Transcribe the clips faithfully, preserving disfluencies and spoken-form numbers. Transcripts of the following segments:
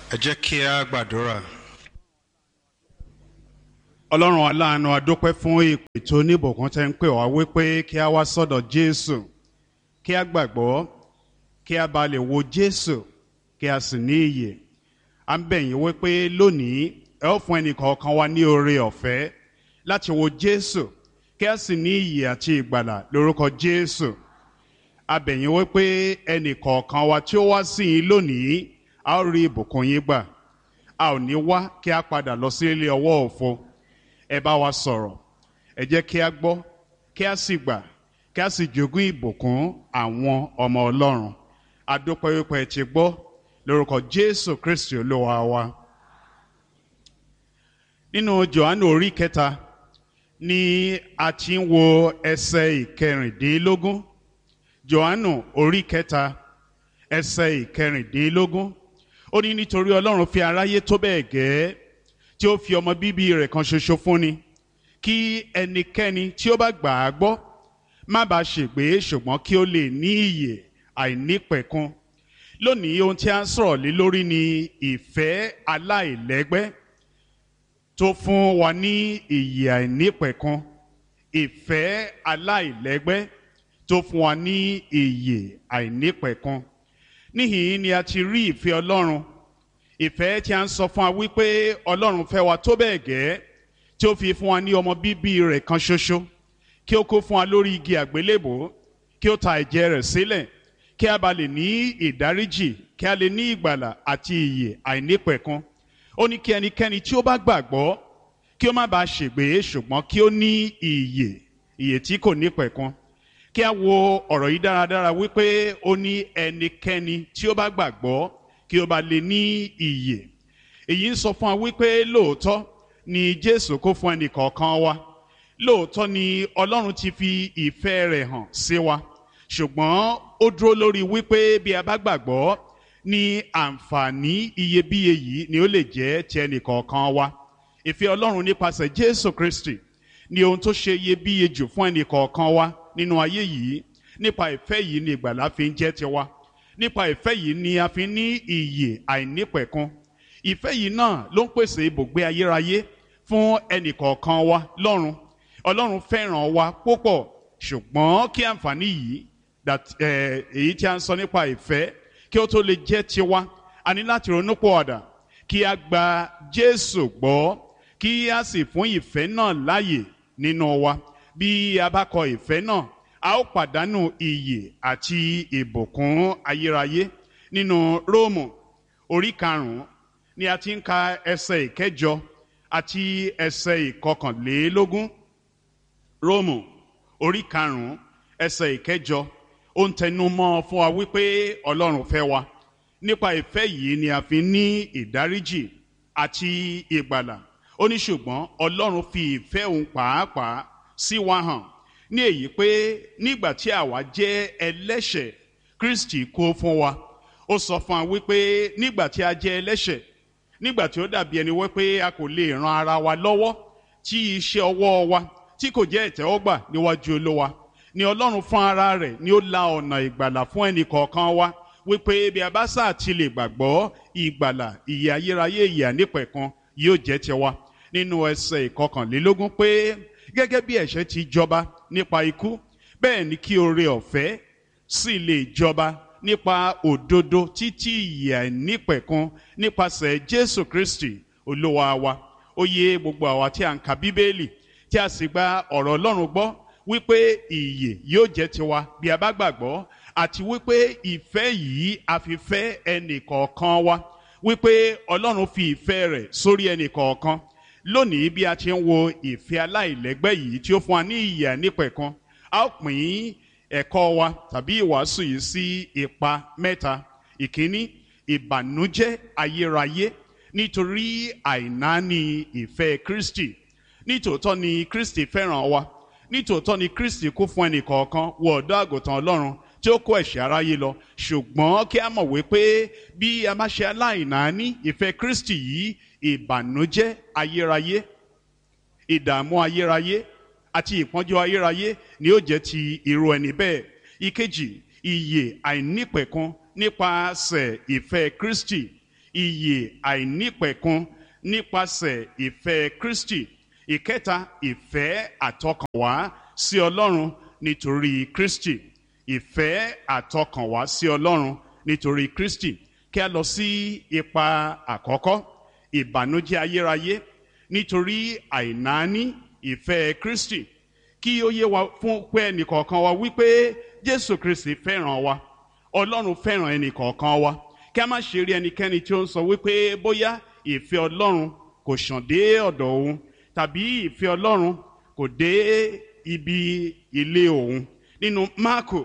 Ẹ jẹ́ kí a gbàdúrà. Ọlọ́run aláàánú, a dúpẹ́ fún ìpè tó níbùkún tẹ́ ń pè wá wípé kí a wá sọ́dọ̀ Jésù, kí a gbàgbọ́, kí a bá lè wo Jésù, kí a sì ní ìyè. À ń bẹ̀ yín wípé lónìí ẹ ó fún ẹnìkọ̀ọ̀kan wa ní oore ọ̀fẹ́ láti wo Jésù, kí a sì ní ìyè àti ìgbàlà lórúkọ Jésù. A bẹ̀ yín wípé ẹnìkọ̀ọ̀kan wa tí ó wá sí yín lónìí, a ó rí ìbùkún yín gbà. A ò ní wá kí a padà lọ sí ilé ọwọ́ òfo. Ẹ bá wa sọ̀rọ̀, ẹ jẹ́ kí a gbọ́, kí a sì gbà, kí a sì jogún ìbùkún àwọn ọmọ Ọlọ́run. A dúpẹ́ wípé ẹ ti gbọ́ lórúkọ Jésù Kristi Olúwa wa. Nínú Jòhánù orí kẹta ni a ti ń wo ẹsẹ̀ ìkẹrìndínlógún. Jòhánù orí kẹta ẹsẹ̀ ìkẹrìndínlógún. Ó ní nítorí Ọlọ́run fi aráyé tó bẹ́ẹ̀ gẹ́ẹ́ tí ó fi ọmọ bíbí rẹ̀ kan ṣoṣo fúnni, kí ẹnikẹ́ni tí ó bá gbà á gbọ́ má bàa ṣègbé, ṣùgbọ́n kí ó lè ní ìyè àìnípẹ̀kun. Lónìí ohun tí a ń sọ̀rọ̀ lé lórí ni ìfẹ́ aláìlẹ́gbẹ́ tó fún wa ní ìyè àìnípẹ̀kun. Ìfẹ́ aláìlẹ́gbẹ́ tó fún wa ní ìyè àìnípẹ̀kun. Níhìn-ín ni a ti rí ìfẹ́ Ọlọ́run. Ìfẹ́ tí a ń sọ fún wa wípé Ọlọ́run fẹ́ wa tó bẹ́ẹ̀ gẹ́ẹ́ tí ó fi fún wa ní ọmọ bíbí rẹ̀ kan ṣoṣo, kí ó kó fún wa lórí igi àgbélébò, kí ó ta ẹ̀jẹ̀ rẹ̀ sílẹ̀, kí a bá lè ní ìdáríjì, kí a lè ní ìgbàlà àti ìyè àìnípẹ̀kun. Ó ní kí ẹnikẹ́ni tí ó bá gbàgbọ́ kí ó má bàa ṣègbé, ṣùgbọ́n kí ó ní ìyè, ìyè tí kò nípẹ̀kun. Kí a wo ọ̀rọ̀ yìí dáradára wípé ó ní ẹnikẹ́ni tí ó bá gbàgbọ́ kí ó bá lè ní ìyè. Èyí ń sọ fún wa wípé lóòótọ́ ni Jésù kó fún ẹnì kọ̀ọ̀kan wa. Lóòótọ́ ni Ọlọ́run ti fi ìfẹ́ rẹ̀ hàn sí wa. Ṣùgbọ́n ó dúró lórí wípé bí a bá gbàgbọ́ ní àǹfààní iyebíye yìí ni ó lè jẹ́ ti ẹnì kọ̀ọ̀kan wa. Ìfẹ́ Ọlọ́run nípasẹ̀ Jésù Kristi ni ohun tó ṣe iyebíye jù fún ẹnì kọ̀ọ̀kan wa nínú ayé yìí. Nípa ìfẹ́ yìí ni ìgbàlà fi ń jẹ́ tiwa. Nípa ìfẹ́ yìí ni a fi ní ìyè àìnípẹ̀kun. Ìfẹ́ yìí náà ló ń pèsè ibùgbé ayérayé fún ẹnìkọ̀ọ̀kan wa lọ́run. Ọlọ́run fẹ́ràn wa púpọ̀, ṣùgbọ́n kí àǹfààní yìí èyí tí a ń sọ nípa ìfẹ́ kí ó tó lè jẹ́ tiwa, a ní láti ronúpìwàdà, kí a gba Jésù gbọ́, kí a sì fún ìfẹ́ náà láàyè nínú wa. Bí a bá kọ ìfẹ́ náà, a ó pàdánù ìyè àti ìbùkún ayérayé. Nínú Róòmù orí karùn-ún ni a ti ń ka ẹsẹ̀ ìkẹjọ àti ẹsẹ̀ ìkọkànlélógún. Róòmù orí karùn-ún ẹsẹ̀ ìkẹjọ ó ń tẹnu mọ́ fún wa wípé Ọlọ́run fẹ́ wa. Nípa ìfẹ́ yìí ni a fi ní ìdáríjì àti ìgbàlà. Ó ní ṣùgbọ́n Ọlọ́run fi ìfẹ́ òun pàápàá sí wa hàn ní èyí pé nígbà tí àwa jẹ́ ẹlẹ́ṣẹ̀, Kristi kú fún wa. Ó sọ fún wa wípé nígbà tí a jẹ́ ẹlẹ́ṣẹ̀, nígbà tí ó dàbí ẹni wípé a kò lè ran ara wa lọ́wọ́, tí iṣẹ́ ọwọ́ wa tí kò jẹ́ ìtẹ́wọ́gbà níwájú Olúwa, ni Ọlọ́run fún ara rẹ̀ ni ó la ọ̀nà ìgbàlà fún ẹnì kọ̀ọ̀kan wa, wípé bí a bá sáà ti lè gbàgbọ́, ìgbàlà, ìyè ayérayé, ìyè ànípẹ̀kun yóò jẹ́ tiwa. Nínú ẹsẹ̀ ìkọkànlélógún pé gẹ́gẹ́ bí ẹ̀ṣẹ̀ ti jọba nípa ikú, bẹ́ẹ̀ ni kí oore ọ̀fẹ́ sì lè jọba nípa òdodo títí ìyè àìnípẹ̀kun nípasẹ̀ Jésù Kristi Olúwa wa. Ó yé gbogbo àwa tí a ń ka Bíbélì tí a sì gba ọ̀rọ̀ Ọlọ́run gbọ́ wípé ìyè yóò jẹ́ tiwa bí a bá gbàgbọ́, àti wípé ìfẹ́ yìí a fi fẹ́ ẹnì kọ̀ọ̀kan wa, wípé Ọlọ́run fi ìfẹ́ rẹ̀ sórí ẹnì kọ̀ọ̀kan. Lónìí bí a ti ń wo ìfẹ́ aláìlẹ́gbẹ́ yìí tí ó fún wa ní ìyè àìnípẹ̀kun, a ó pín ẹ̀kọ́ wa tàbí ìwàásù yìí sí ipa mẹ́ta. Ìkíní, ìbànújẹ́ ayérayé nítorí àìnáání ìfẹ́ Kristi. Nítòótọ́ ni Kristi fẹ́ràn wa. Nítòótọ́ ni Kristi kú fún ẹnì kọ̀ọ̀kan wọ ọ̀dọ́ àgùntàn Ọlọ́run tí ó kó ẹ̀ṣẹ̀ aráyé lọ. Ṣùgbọ́n kí a mọ̀ wípé bí a má ṣe aláìnáání ìfẹ́ Kristi yìí, ìbànújẹ́ ayérayé, ìdààmú ayérayé àti ìpọ́njú ayérayé ni ó jẹ́ ti irú ẹni bẹ́ẹ̀. Ìkejì, ìyè àìnípẹ̀kun nípasẹ̀ ìfẹ́ Kristi. ìyè àìnípẹ̀kun nípasẹ̀ ìfẹ́ Kristi. Ìkẹta, ìfẹ́ àtọkànwá sí Ọlọ́run nítorí Kristi. Ìfẹ́ àtọkànwá sí Ọlọ́run nítorí Kristi. Kí a lọ sí ipa àkọ́kọ́, ìbànújẹ́ ayérayé nítorí àìnáání ìfẹ́ Kristi. Kí ó yé wa fún pé ẹnìkọ̀ọ̀kan wa wípé Jésù Kristi fẹ́ràn wa, Ọlọ́run fẹ́ràn ẹnìkọ̀ọ̀kan wa. Kí a má ṣe rí ẹnikẹ́ni tí ó ń sọ wípé bóyá ìfẹ́ Ọlọ́run kò ṣàn dé ọ̀dọ̀ òun, tàbí ìfẹ́ Ọlọ́run kò dé ibi ilé òun. Nínú Máàkù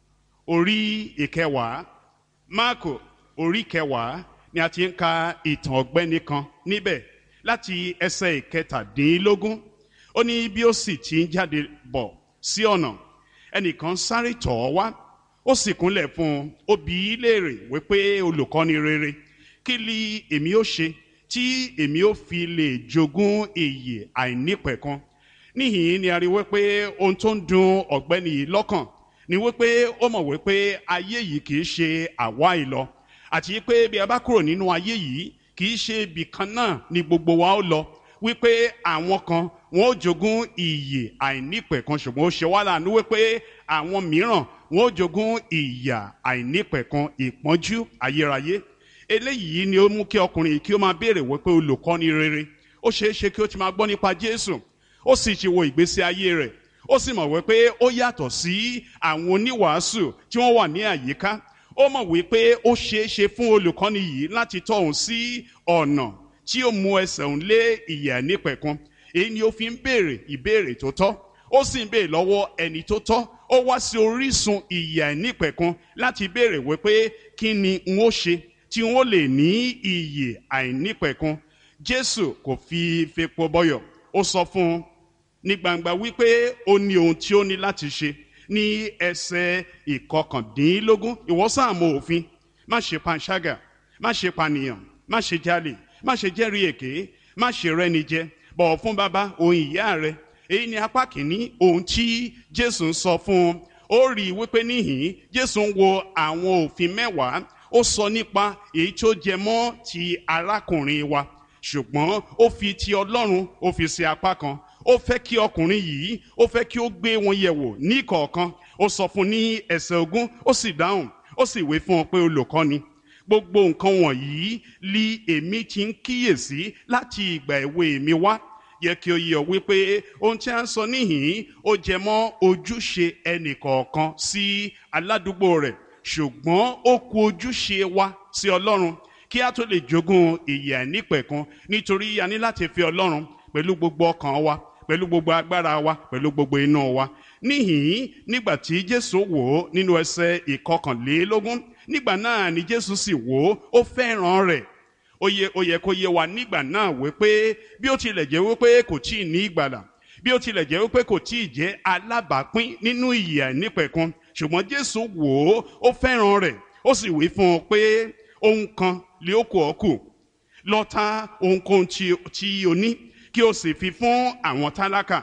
orí ìkẹwàá, Máàkù orí kẹwàá ni a ti ń ka ìtàn ọ̀gbẹ́ni kan níbẹ̀ láti ẹsẹ̀ ìkẹtàdínlógún. Ó ní bí ó sì ti ń jáde bọ̀ sí ọ̀nà, ẹnìkan sáré tọ̀ ọ́ wá, ó sì kúnlẹ̀ fún un, ó bi í léèrè wípé olùkọ́ni rere, kí ni èmi ó ṣe tí èmi ó fi lè jogún ìyè àìnípẹ̀kun? Níhìn-ín ni a rí wípé ohun tó ń dùn ọ̀gbẹ́ni yìí lọ́kàn ni wípé ó mọ̀ wípé ayé yìí kì í ṣe àwa ìlọ, àti pé bí a bá kúrò nínú ayé yìí kì í ṣe ibì kan náà ni gbogbo wa ó lọ, wípé àwọn kan wọn ó jogún ìyè àìnípẹ̀kun, ṣùgbọ́n ó ṣe wá láàánú wípé àwọn mìíràn wọn ó jogún ìyà àìnípẹ̀kun, ìpọ́njú ayérayé. Eléyìí ni ó mú kí ọkùnrin yìí kí ó máa béèrè wípé olùkọ́ni rere. Ó ṣeé ṣe kí ó ti máa gbọ́ nípa Jésù, ó sì ti wo ìgbésí ayé rẹ̀, ó sì mọ̀ wípé ó yàtọ̀ sí àwọn oníwàásù tí wọ́n wà ní àyíká. Ó mọ̀ wípé ó ṣeé ṣe fún olùkọ́ni yìí láti tọ́ òun sí ọ̀nà tí ó mú ẹsẹ̀ òun lé ìyè àìnípẹ̀kun. Èyí ni ó fi ń béèrè ìbéèrè tó tọ́, ó sì ń béèrè lọ́wọ́ ẹni tó tọ́. Ó wá sí orísun ìyè àìnípẹ̀kun láti béèrè wípé kí ni n ó ṣe tí n ó lè ní ìyè àìnípẹ̀kun. Jésù kò fi fepo bọyọ̀, ó sọ fún un ní gbangba wípé ó ní ohun tí ó ní láti ṣe. Ní ẹsẹ̀ ìkọkàndínlógún, ìwọ sáà mọ òfin, má ṣe panṣágà, má ṣe pànìyàn, má ṣe jalè, má ṣe jẹ́rìí èké, má ṣe rẹ́ni jẹ, bọ̀wọ̀ fún bàbá òun ìyá rẹ. Èyí ni apá kìíní ohun tí Jésù ń sọ fún un. Ó rí i wípé níhìn Jésù ń wo àwọn òfin mẹ́wàá, ó sọ nípa èyí tó jẹ mọ́ ti arákùnrin wa, ṣùgbọ́n ó fi ti Ọlọ́run ó fi sí apá kan. Ó fẹ́ kí ọkùnrin yìí, ó fẹ́ kí ó gbé wọn yẹ̀wò ní kọ̀ọ̀kan. Ó sọ fún ní ẹsẹ̀ ogún, ó sì dáhùn, ó sì wí fún ọ pé olùkọ́ni, gbogbo nǹkan wọ̀nyí li èmi ti ń kíyèsí láti ìgbà èwe mi wá. Yẹ kí ó yé ọ wípé ohun tí a ń sọ níhìn ó jẹ mọ́ ojúṣe ẹnìkọ̀ọ̀kan sí aládùúgbò rẹ̀, ṣùgbọ́n ó kù ojúṣe wa sí Ọlọ́run kí a tó lè jogún ìyè àìnípẹ̀kun. Nítorí a ní láti fi Ọlọ́run pẹ̀lú gbogbo ọkàn wa, pẹ̀lú gbogbo agbára wa, pẹ̀lú gbogbo inú wa. Níhìn nígbà tí Jésù wò ó nínú ẹsẹ̀ ìkọkànlélógún, nígbà náà ni Jésù sì wò ó, ó fẹ́ràn rẹ̀. Ó yẹ ó yẹ kó yé wa nígbà náà wípé bí ó tilẹ̀ jẹ́ wípé kò tíì ní ìgbàlà, bí ó tilẹ̀ jẹ́ wípé kò tíì jẹ́ alábàápín nínú ìyè àìnípẹ̀kun, ṣùgbọ́n Jésù wò ó, ó fẹ́ràn rẹ̀. Ó sì wí fún un pé ohun kan lé ó kù ọ́ kù, lọ ta ohunkóhun tí o ní kí o sì fi fún àwọn tálákà,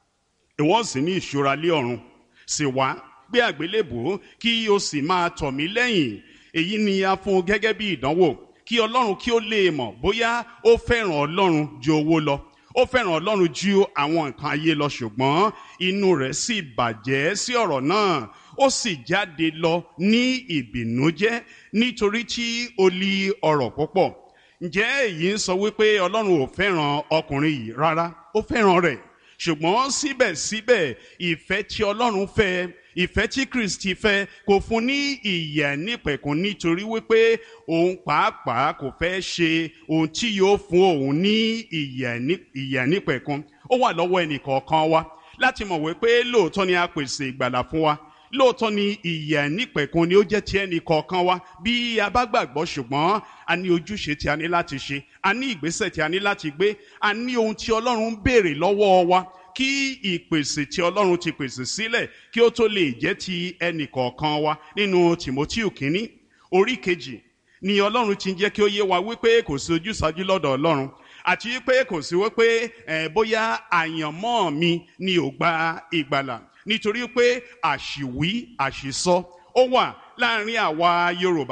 ìwọ sì ní ìṣúra lé ọ̀run. Sì wá, gbé àgbélébùú kí o sì máa tọ̀ mí lẹ́yìn. Èyí ni a fún un gẹ́gẹ́ bí ìdánwò, kí Ọlọ́run kí ó lè mọ̀ bóyá ó fẹ́ràn Ọlọ́run ju owó lọ, ó fẹ́ràn Ọlọ́run ju àwọn nǹkan ayé lọ. Ṣùgbọ́n inú rẹ̀ sì bàjẹ́ sí ọ̀rọ̀ náà, ó sì jáde lọ ní ìbìnújẹ́ nítorí tí ó lí ọrọ̀ púpọ̀. Ǹjẹ́ èyí ń sọ wípé Ọlọ́run ò fẹ́ràn ọkùnrin yìí? Rárá, ó fẹ́ràn rẹ̀. Ṣùgbọ́n síbẹ̀síbẹ̀ ìfẹ́ tí Ọlọ́run fẹ́, ìfẹ́ tí Kristi fẹ́, kò fún ní ìyè àìnípẹ̀kun nítorí wípé òun pàápàá kò fẹ́ ṣe ohun tí yóò fún òun ní ìyè àìnípẹ̀kun. Ó wà lọ́wọ́ ẹnìkọ̀ọ̀kan wa láti mọ̀ wípé lóòótọ́ ni a pèsè ìgbàlà fún wa, lóòótọ́ ni ìyè àìnípẹ̀kun ni ó jẹ́ ti ẹnìkọ̀ọ̀kan wa bí a bá gbàgbọ́, ṣùgbọ́n a ní ojúṣe tí a ní láti ṣe, a ní ìgbésẹ̀ tí a ní láti gbé, a ní ohun tí Ọlọ́run ń béèrè lọ́wọ́ wa kí ìpèsè tí Ọlọ́run ti pèsè sílẹ̀ kí ó tó lè jẹ́ ti ẹnìkọ̀ọ̀kan wa. Nínú Tìmótíù kínní orí kejì ni Ọlọ́run ti ń jẹ́ kí ó yé wa wípé kò sí ojúsàájú lọ́dọ̀ Ọlọ́run, àti wípé kò sí wípé ẹ̀ bóyá àyànmọ́ mi ni ò gba ìgbàlà, nítorí pé àṣìwí àṣìsọ ó wà láàrin àwa Yorùbá.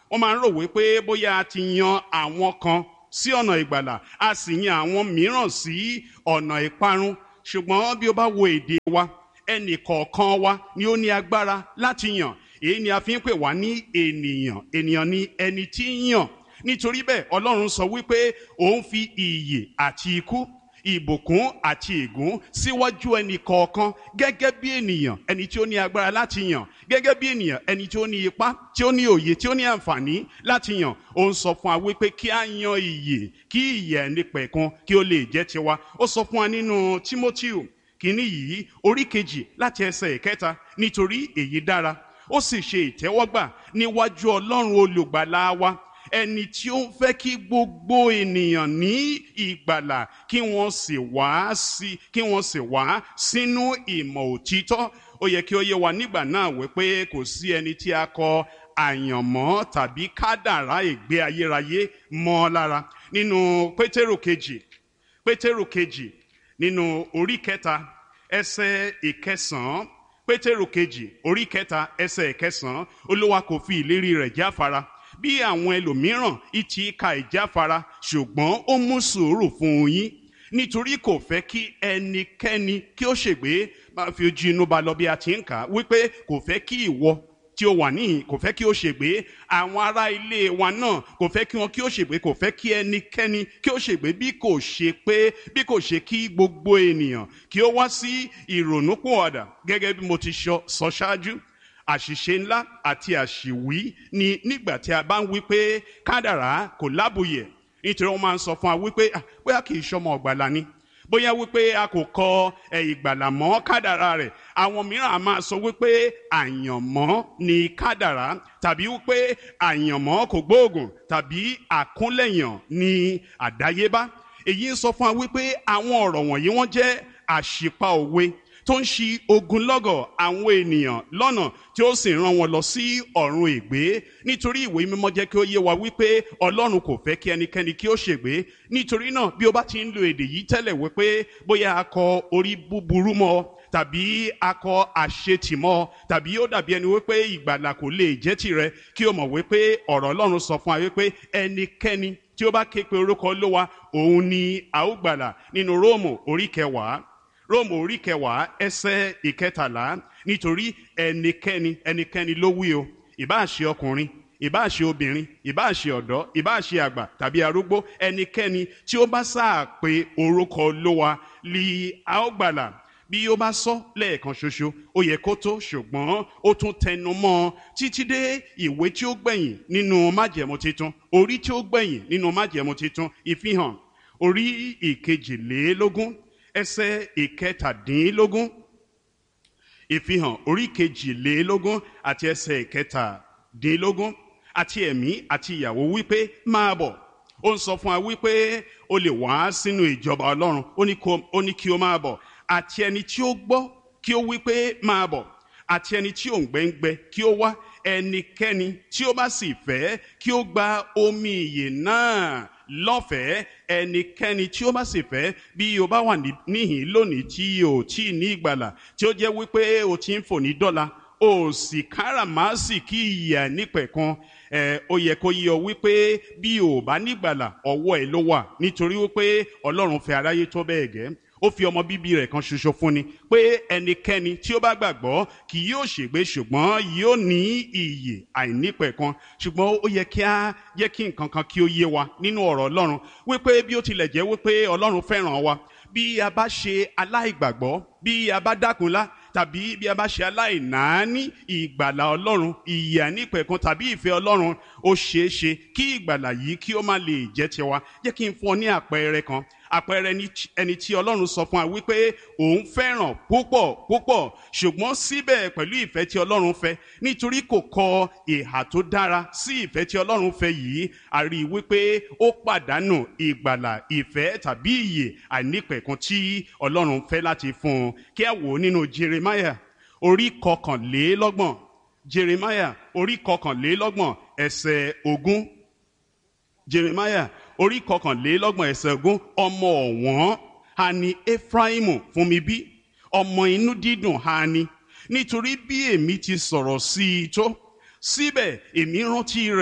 wọ́n máa ń rò wípé bóyá a ti yan àwọn kan sí ọ̀nà ìgbàlà a sì yan àwọn mìíràn sí ọ̀nà ìparun. Ṣùgbọ́n bí o bá wo èdè wa, ẹnì kọ̀ọ̀kan wa ni ó ní agbára láti yàn. Èyí ni a fi ń pè wá ní ènìyàn. Ènìyàn ni ẹni tí ń yàn. Nítorí bẹ́ẹ̀ Ọlọ́run sọ wípé òun fi ìyè àti ikú, ìbùkún àti ègún síwájú ẹnì kọ̀ọ̀kan gẹ́gẹ́ bí ènìyàn ẹni tí ó ní agbára láti yàn, gẹ́gẹ́ bí ènìyàn ẹni tí ó ní ipá, tí ó ní òye, tí ó ní àǹfààní láti yàn. Ó ń sọ fún wa wípé kí a yan ìyè, kí ìyè ẹnìpẹ̀kun kí ó lè jẹ́ tiwa. Ó sọ fún wa nínú Tímótíù kìíní yìí orí kejì láti ẹsẹ̀ ìkẹta, nítorí èyí dára ó sì ṣe ìtẹ́wọ́gbà níwájú Ọlọ́run olùgbàlà wa, ẹni tí ó ń fẹ́ kí gbogbo ènìyàn ní ìgbàlà kí wọ́n sì wá sí kí wọ́n sì wá sínú ìmọ̀ òtítọ́. Ó yẹ kí ó yé wa nígbà náà wípé kò sí ẹni tí a kọ àyànmọ́ tàbí kádàrá ìgbé ayérayé mọ́ lára. Nínú Pétérù kejì Pétérù kejì nínú orí kẹta ẹsẹ̀ ìkẹsàn-án, Pétérù kejì orí kẹta ẹsẹ̀ ìkẹsàn-án, Olúwa kò fi ìlérí rẹ̀ jáfara bí àwọn ẹlòmíràn ìtì ka ìjáfara, ṣùgbọ́n ó mú sùúrù fún yín nítorí kò fẹ́ kí ẹnikẹ́ni kí ó ṣègbé. Máa fi ojú inú ba lọ bí a ti ń kà á wípé kò fẹ́ kí ìwọ tí ó wà níhìn kò fẹ́ kí ó ṣègbé, àwọn ará ilé wa náà kò fẹ́ kí wọn kí ó ṣègbé, kò fẹ́ kí ẹnikẹ́ni kí ó ṣègbé bí kò ṣe pé bí kò ṣe kí gbogbo ènìyàn kí ó wá sí ìrònúpìwàdà. Gẹ́gẹ́ bí mo ti sọ ṣáájú, àṣìṣe ńlá àti àṣìwí ni nígbà tí a bá ń wí pé kádàrá kò lábùyẹ̀, nítorí wọ́n máa ń sọ fún wa wípé bóyá kì í ṣọmọ ọ̀gbàlà ni, bóyá wípé a kò kọ ìgbàlà mọ́ kádàrá rẹ̀. Àwọn mìíràn a máa sọ wípé àyànmọ́ ni kádàrá, tàbí wípé àyànmọ́ kò gbóògùn, tàbí àkúnlẹ̀yàn ni àdáyébá. Èyí ń sọ fún wa wípé àwọn ọ̀rọ̀ wọ̀nyí wọ́n jẹ́ àṣìpa òwe tó ń ṣi ogunlọ́gọ̀ àwọn ènìyàn lọ́nà tí ó sì rán wọn lọ sí ọ̀run ègbé. Nítorí ìwé mímọ́ jẹ́ kí ó yé wa wípé Ọlọ́run kò fẹ́ kí ẹnikẹ́ni kí ó ṣègbé. Nítorí náà bí o bá ti ń lo èdè yìí tẹ́lẹ̀ wípé bóyá a kọ orí búburú mọ́ tàbí a kọ àṣetì mọ́ tàbí ó dàbí ẹni wípé ìgbàlà kò lè jẹ́ tìrẹ, kí o mọ̀ wípé ọ̀rọ̀ Ọlọ́run sọ fún wa wípé ẹnikẹ́ni tí ó bá ké pe orúkọ Olúwa òun ni a ó gbàlà. Nínú Róòmù orí kẹwàá Róòmù orí kẹwàá ẹsẹ̀ ìkẹtàlá, nítorí ẹnikẹ́ni ẹnikẹ́ni ló wí o, ìbáà ṣe ọkùnrin, ìbáà ṣe obìnrin, ìbáà ṣe ọ̀dọ́, ìbáà ṣe àgbà tàbí arúgbó, ẹnikẹ́ni tí ó bá sáà pe orúkọ Olúwa li a ó gbàlà. Bí ó bá sọ lẹ́ẹ̀kan ṣoṣo ó yẹ kó tó, ṣùgbọ́n ó tún tẹnu mọ́ títí dé ìwé tí ó gbẹ̀yìn nínú májẹ̀mú titun, orí tí ó gbẹ̀yìn nínú májẹ̀mú titun, Ìfihàn orí ìkejìlélógún ẹsẹ̀ ìkẹtàdínlógún. Ìfihàn orí kejìlélógún àti ẹsẹ̀ ìkẹtàdínlógún. Àti ẹ̀mí àti ìyàwó wípé máa bọ̀. Ó ń sọ fún wa wípé o lè wá sínú ìjọba Ọlọ́run, ó ní kí o máa bọ̀. Àti ẹni tí ó gbọ́ kí ó wípé máa bọ̀, àti ẹni tí òǹgbẹ ń gbẹ kí ó wá, ẹnikẹ́ni tí ó bá sì fẹ́ kí ó gba omi ìyè náà lọ́fẹ̀ẹ́. Ẹnikẹ́ni tí ó bá sì fẹ́, bí o bá wà níhìn lónìí tí o tí ní ìgbàlà, tí ó jẹ́ wípé o ti ń fò ní dọ́là, o sì káràmásìkí ìyè nípẹ̀kun, ẹ ó yẹ kó yé ọ wípé bí o bá nígbàlà ọwọ́ ẹ ló wà, nítorí wípé Ọlọ́run fẹ́ aráyé tó bẹ́ẹ̀ gẹ́, ó fi ọmọ bíbí rẹ̀ kan ṣoṣo fún ni, pé ẹnikẹ́ni tí ó bá gbàgbọ́ kì yóò ṣègbé ṣùgbọ́n yóò ní ìyè àìnípẹ̀kun. Ṣùgbọ́n ó yẹ kí á jẹ́ kí nǹkan kan kí ó yé wa nínú ọ̀rọ̀ Ọlọ́run wípé bí ó tilẹ̀ jẹ́ wípé Ọlọ́run fẹ́ràn wa, bí a bá ṣe aláìgbàgbọ́, bí a bá dákunlá tàbí bí a bá ṣe aláìnáání ìgbàlà Ọlọ́run, ìyè àìnípẹ̀kun tàbí ìfẹ́ Ọlọ́run, ó ṣeé ṣe kí ìgbàlà yìí kí ó má lè jẹ́ tiwa. Jẹ́ kí n fún ọ ní àpẹẹrẹ kan. Àpẹẹrẹ ẹni tí Ọlọ́run sọ fún wa wípé òun fẹ́ràn púpọ̀ púpọ̀, ṣùgbọ́n síbẹ̀ pẹ̀lú ìfẹ́ tí Ọlọ́run fẹ́, nítorí kò kọ ìhà tó dára sí ìfẹ́ tí Ọlọ́run fẹ́ yìí, a rí i wípé ó pàdánù ìgbàlà, ìfẹ́ tàbí ìyè àìnípẹ̀kun tí Ọlọ́run fẹ́ láti fún un. Kí a wò ó nínú Jeremiah orí kọkànlélọ́gbọ̀n, Jeremiah orí kọkànlélọ́gbọ̀n ẹsẹ̀ ogún. Jeremiah orí kọkànlélọ́gbọ̀n ẹsẹ̀ ogún. Ọmọ ọ̀wọ́n ha ni Efraimu fún mi bí, ọmọ inú dídùn ha ni, nítorí bí èmi ti sọ̀rọ̀ sí i tó, síbẹ̀ èmi rántí rẹ̀,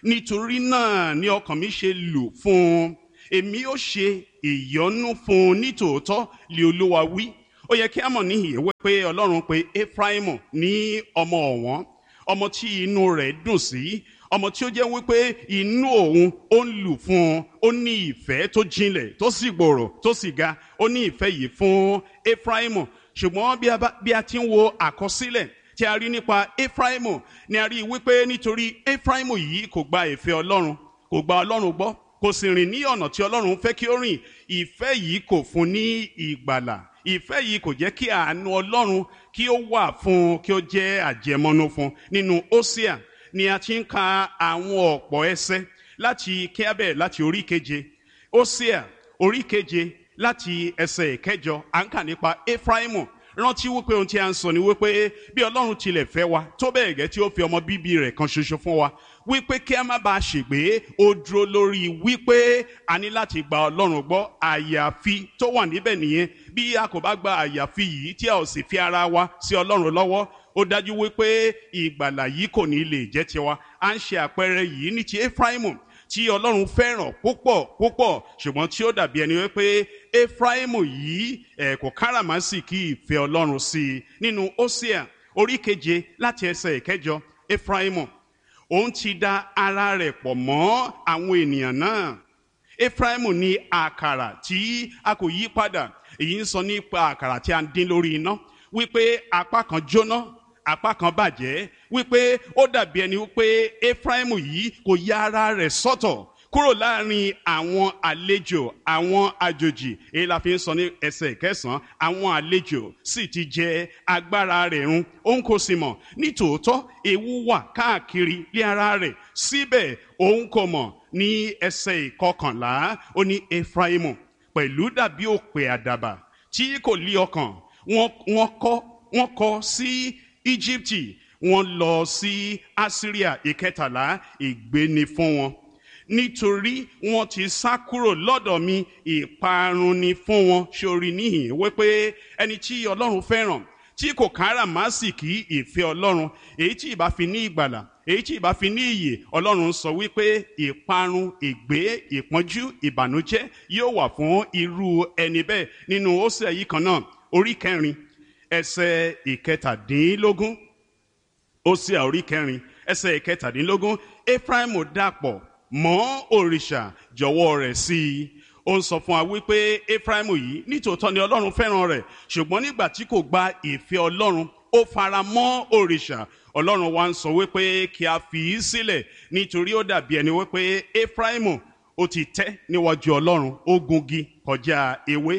nítorí náà ni ọkàn mi ṣe lù fún un, èmi ó ṣe ìyọ́nú fún un nítòótọ́ lé Olúwa wí. Ó yẹ kí a mọ̀ níhìn ìwé pé Ọlọ́run pè Éfráímù ní ọmọ ọ̀wọ́n, ọmọ tí inú rẹ̀ dùn sí, ọmọ tí ó jẹ́ wípé inú òun ó ń lù fún un, ó ní ìfẹ́ tó jinlẹ̀ tó sì gbòòrò tó sì ga, ó ní ìfẹ́ yìí fún Éfráímù. Ṣùgbọ́n bí a bá bí a ti ń wo àkọsílẹ̀ tí a rí nípa Éfráímù, ni a rí wípé nítorí Éfráímù yìí kò gba ìfẹ́ Ọlọ́run, kò gba Ọlọ́run gbọ́, kò sì rìn ní ọ̀nà tí Ọlọ́run fẹ́ kí ó rìn. Ìfẹ́ yìí kò fún ní ìgbàlà, ìfẹ́ yìí kò jẹ́ kí àánú Ọlọ́run kí ó wà fún un, kí ó jẹ́ àjẹmọ́nú fún un. Nínú Hósíà ni a ti ń ka àwọn ọ̀pọ̀ ẹsẹ̀ láti kí a bẹ̀rẹ̀ láti orí keje. Hósíà orí keje láti ẹsẹ̀ ìkẹjọ, à ń kà nípa Éfráímù. Rántí wípé ohun tí a ń sọ ni wípé bí Ọlọ́run tilẹ̀ fẹ́ wa tó bẹ́ẹ̀ gẹ́ tí ó fi ọmọ bíbí rẹ̀ kan ṣoṣo fún wa, wípé kí a má bàa ṣègbé, ó dúró lórí wípé a ní láti gba Ọlọ́run gbọ́. Àyàfi tó wà níbẹ̀ nìyẹn. Bí a kò bá gba àyàfi yìí tí a ò sì fi ara wa sí Ọlọ́run lọ́wọ́, ó dájú wípé ìgbàlà yìí kò ní lè jẹ́ tiwa. À ń ṣe àpẹẹrẹ yìí ní ti Éfráímù tí Ọlọ́run fẹ́ràn púpọ̀ púpọ̀, ṣùgbọ́n tí ó dàbí ẹni wípé Éfráímù yìí ẹ̀ kò káràmásìkí ìfẹ́ Ọlọ́run sí i. Nínú Hósíà orí keje láti ẹsẹ̀ ìkẹjọ, Éfráímù òun ti da ara rẹ̀ pọ̀ mọ́ àwọn ènìyàn náà. Éfráímù ní àkàrà tí a kò yí padà. Èyí ń sọ nípa àkàrà tí a ń dín lórí iná, wípé apá kan jóná, apá kan bàjẹ́, wípé ó dàbí ẹni wípé Éfráímù yìí kò ya ara rẹ̀ sọ́tọ̀ kúrò láàrin àwọn àlejò, àwọn àjòjì. Èyí la fi ń sọ ní ẹsẹ̀ kẹsàn-án, àwọn àlejò sì ti jẹ agbára rẹ̀ run, òun kò sì mọ̀. Nítòótọ́ ewu wà káàkiri lé ara rẹ̀, síbẹ̀ òun kò mọ̀. Ní ẹsẹ̀ ìkọkànlá ó ní Éfráímù pẹ̀lú dàbí òpè àdàbà tí kò lí ọkàn, wọ́n kọ́ wọ́n kọ́ sí Íjíbítì, wọ́n lọ sí Asiria. Ìkẹtàlá, ègbé ni fún wọn, nítorí wọ́n ti sá kúrò lọ́dọ̀ mi, ìparun ni fún wọn. Ṣorí níhìn wípé ẹni tí Ọlọ́run fẹ́ràn tí kò káràmásìkí ìfẹ́ Ọlọ́run, èyí tí ìbá fi ní ìgbàlà, èyí tí ìbá fi ní ìyè, Ọlọ́run sọ wípé ìparun, ègbé, ìpọ́njú, ìbànújẹ́ yóò wà fún irú ẹni bẹ́ẹ̀. Nínú Hósíà yìí kan náà orí kẹrin ẹsẹ̀ ìkẹtàdínlógún, Hósíà orí kẹrin ẹsẹ̀ ìkẹtàdínlógún, Éfráímù dàpọ̀ mọ́ òrìṣà, jọ̀wọ́ rẹ̀ sí i. Ó ń sọ fún wa wípé Éfráímù yìí nítòótọ́ ni Ọlọ́run fẹ́ràn rẹ̀, ṣùgbọ́n nígbà tí kò gba ìfẹ́ Ọlọ́run, ó fara mọ́ òrìṣà. Ọlọ́run wa ń sọ wípé kí a fi í sílẹ̀, nítorí ó dàbí ẹni wípé Éfráímù ó ti tẹ́ níwájú Ọlọ́run, ó gungi kọjá ewé.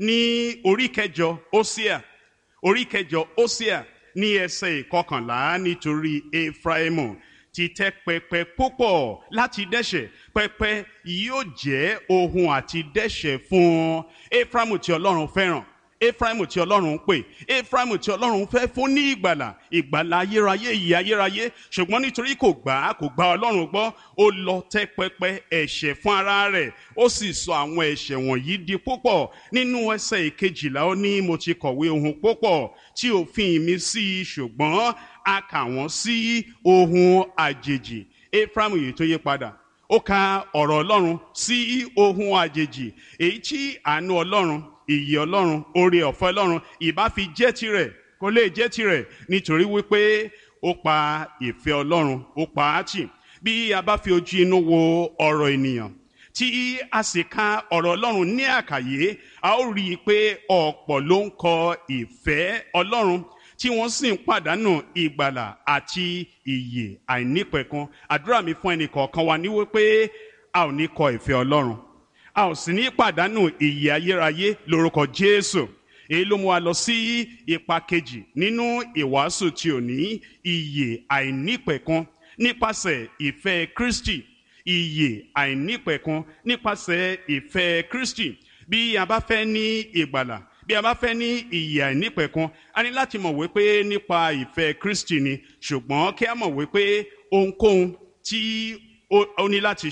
Ní orí kẹjọ Hósíà orí kẹjọ Hósíà ní ẹsẹ̀ ìkọkànlá, nítorí Éfráímù ti tẹ́ pẹpẹ púpọ̀ láti dẹ́ṣẹ̀, pẹpẹ yóò jẹ́ ohun àti dẹ́ṣẹ̀ fún Éfráímù tí Ọlọ́run fẹ́ràn, Éfráímù tí Ọlọ́run pè, Éfráímù tí Ọlọ́run fẹ́ fún ní ìgbàlà, ìgbàlà ayérayé, ìyè ayérayé. Ṣùgbọ́n nítorí kò gbà kò gba Ọlọ́run gbọ́, ó lọ tẹ́ pẹpẹ ẹ̀ṣẹ̀ fún ara rẹ̀, ó sì sọ àwọn ẹ̀ṣẹ̀ wọ̀nyí di púpọ̀. Nínú ẹsẹ̀ ìkejìlá ó ní, mo ti kọ̀wé ohun púpọ̀ tí òfin mi sí, ṣùgbọ́n a kà wọ́n sí ohun àjèjì. Éfráímù yìí tó yí padà, ó ka ọ̀rọ̀ Ọlọ́run sí ohun àjèjì, èyí tí àánú Ọlọ́run, ìyè Ọlọ́run, oore ọ̀fẹ́ Ọlọ́run ìbá fi jẹ́ tirẹ̀, kò lè jẹ́ tirẹ̀, nítorí wípé ó pa ìfẹ́ Ọlọ́run, ó pa á tì. Bí a bá fi ojú inú wo ọ̀rọ̀ ènìyàn tí a sì ka ọ̀rọ̀ Ọlọ́run ní àkàyé, a ó rí i pé ọ̀pọ̀ ló ń kọ ìfẹ́ Ọlọ́run tí wọ́n sì ń pàdánù ìgbàlà àti ìyè àìnípẹ̀kun. Àdúrà mi fún ẹnì kọ̀ọ̀kan wa ní wípé a ò ní kọ ìfẹ́ Ọlọ́run, a ò sì ní pàdánù ìyè ayérayé lórúkọ Jésù. Èyí ló mú wa lọ sí ipa kejì nínú ìwàásù tí ò ní ìyè àìnípẹ̀kun nípasẹ̀ ìfẹ́ Kristi. Ìyè àìnípẹ̀kun nípasẹ̀ ìfẹ́ Kristi. Bí a bá fẹ́ ní ìgbàlà, bí a bá fẹ́ ní ìyè àìnípẹ̀kun, a ní láti mọ̀ wípé nípa ìfẹ́ Kristi ni. Ṣùgbọ́n kí a mọ̀ wípé ohunkóhun tí ó ní láti ṣe,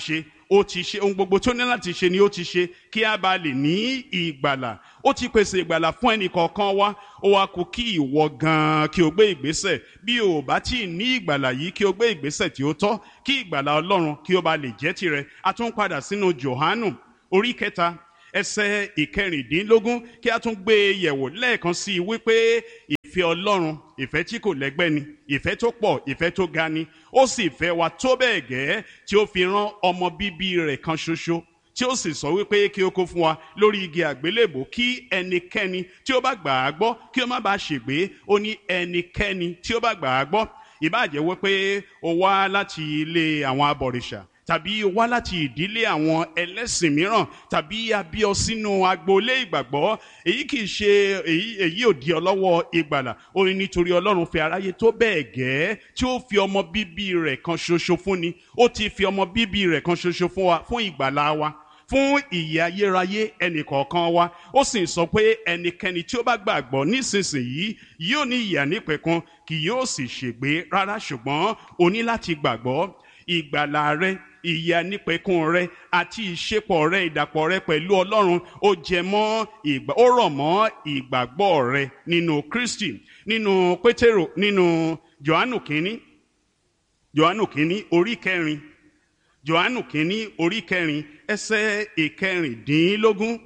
ó ti ṣe ohun gbogbo tó ní láti ṣe ni ó ti ṣe kí a bá lè ní ìgbàlà. Ó ti pèsè ìgbàlà fún ẹnì kọ̀ọ̀kan wa. Ó wá kù kí ìwọ gan-an kí o gbé ìgbésẹ̀. Bí o bá tí ì ní ìgbàlà yìí, kí o gbé ìgbésẹ̀ tí ó tọ́ kí ìgbàlà Ọlọ́run kí ó bá lè jẹ́ tirẹ̀. A tún padà sínú Jòhánù orí kẹta ẹsẹ̀ ìkẹrìndínlógún kí a tún gbé e yẹ̀wò lẹ́ẹ̀kan sí i wípé ìfẹ́ Ọlọ́run ìfẹ́ tí kò lẹ́gbẹ́ ni, ìfẹ́ tó pọ̀, ìfẹ́ tó ga ni. Ó sì fẹ́ wa tó bẹ́ẹ̀ gẹ́ tí ó fi rán ọmọ bíbí rẹ̀ kan ṣoṣo, tí ó sì sọ wípé kí ó kó fún wa lórí igi àgbélébò kí ẹnikẹ́ni tí ó bá gbà á gbọ́ kí ó má bàa ṣègbé. Ó ní ẹnikẹ́ni tí ó bá gbà á gbọ́. Ìbá jẹ́ wípé ó wá láti ilé àwọn abọ̀rìṣà, tàbí wá láti ìdílé àwọn ẹlẹ́sìn mìíràn, tàbí a bí ọ sínú agboolé ìgbàgbọ́, èyí kì í ṣe èyí èyí ò dí ọ lọ́wọ́ ìgbàlà. Ó ní nítorí Ọlọ́run fẹ́ aráyé tó bẹ́ẹ̀ gẹ́ tí ó fi ọmọ bíbí rẹ̀ kan ṣoṣo fún ni. Ó ti fi ọmọ bíbí rẹ̀ kan ṣoṣo fún wa, fún ìgbàlà wa, fún ìyè ayérayé ẹnìkọ̀ọ̀kan wa. Ó sì sọ pé ẹnikẹ́ni tí ó bá gbàgbọ́ nísinsìnyí yóò ní ìyè àìnípẹ̀kun, kì yóò sì ṣègbé rárá, ṣùgbọ́n o ní láti gbàgbọ́. Ìgbàlà rẹ, ìyè àìnípẹ̀kun rẹ àti ìṣepọ̀ rẹ, ìdàpọ̀ rẹ pẹ̀lú Ọlọ́run ó jẹ mọ́ ìgbà ó rọ̀ mọ́ ìgbàgbọ́ rẹ nínú Kristi. Nínú Pétérù, nínú Jòhánù kínní Jòhánù kínní orí kẹrin Jòhánù kínní orí kẹrin ẹsẹ̀ ìkẹrìndínlógún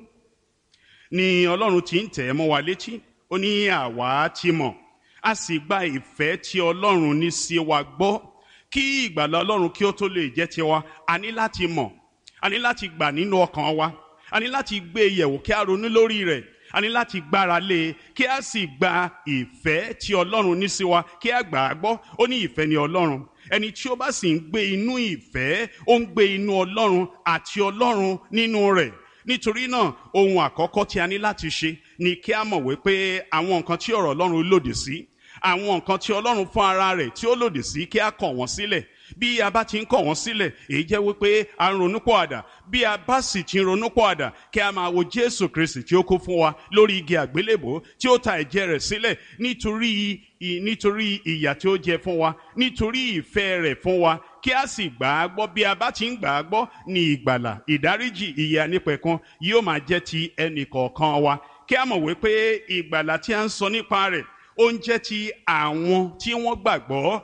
ni Ọlọ́run ti ń tẹ̀ mọ́ wa létí. Ó ní àwa ti mọ̀, a sì gba ìfẹ́ tí Ọlọ́run ní sí wa gbọ́. Kí ìgbàlà Ọlọ́run kí ó tó lè jẹ́ tiwa, a ní láti mọ̀, a ní láti gbà nínú ọkàn wa, a ní láti gbé e yẹ̀wò kí a ronú lórí rẹ̀, a ní láti gbára lé e kí a sì gba ìfẹ́ tí Ọlọ́run ní sí wa kí a gbà á gbọ́. Ó ní ìfẹ́ ni Ọlọ́run. Ẹni tí ó bá sì ń gbé inú ìfẹ́, ó ń gbé inú Ọlọ́run àti Ọlọ́run nínú rẹ̀. Nítorí náà ohun àkọ́kọ́ tí a ní láti ṣe ni kí a mọ̀ wípé àwọn nǹkan tí ọ̀rọ̀ Ọlọ́run lòdì sí, àwọn nǹkan tí Ọlọ́run fún ara rẹ̀ tí ó lòdì sí, kí a kọ̀ wọ́n sílẹ̀. Bí a bá ti ń kọ̀ wọ́n sílẹ̀, èyí jẹ́ wípé a ń ronúpìwàdà. Bí a bá sì ti ń ronúpìwàdà, kí a máa wo Jésù Kristi tí ó kú fún wa lórí igi àgbélébò, tí ó ta ẹ̀jẹ̀ rẹ̀ sílẹ̀ nítorí nítorí ìyà tí ó jẹ fún wa, nítorí ìfẹ́ rẹ̀ fún wa, kí a sì gbà á gbọ́. Bí a bá ti ń gbà á gbọ́, ni ìgbàlà, ìdáríjì, ìyè àìnípẹ̀kun yóò máa jẹ́ ti ẹnì kọ̀ọ̀kan wa. Kí a mọ̀ wípé ìgbàlà tí a ń sọ nípa rẹ̀ ó ń jẹ́ ti àwọn tí wọ́n gbàgbọ́.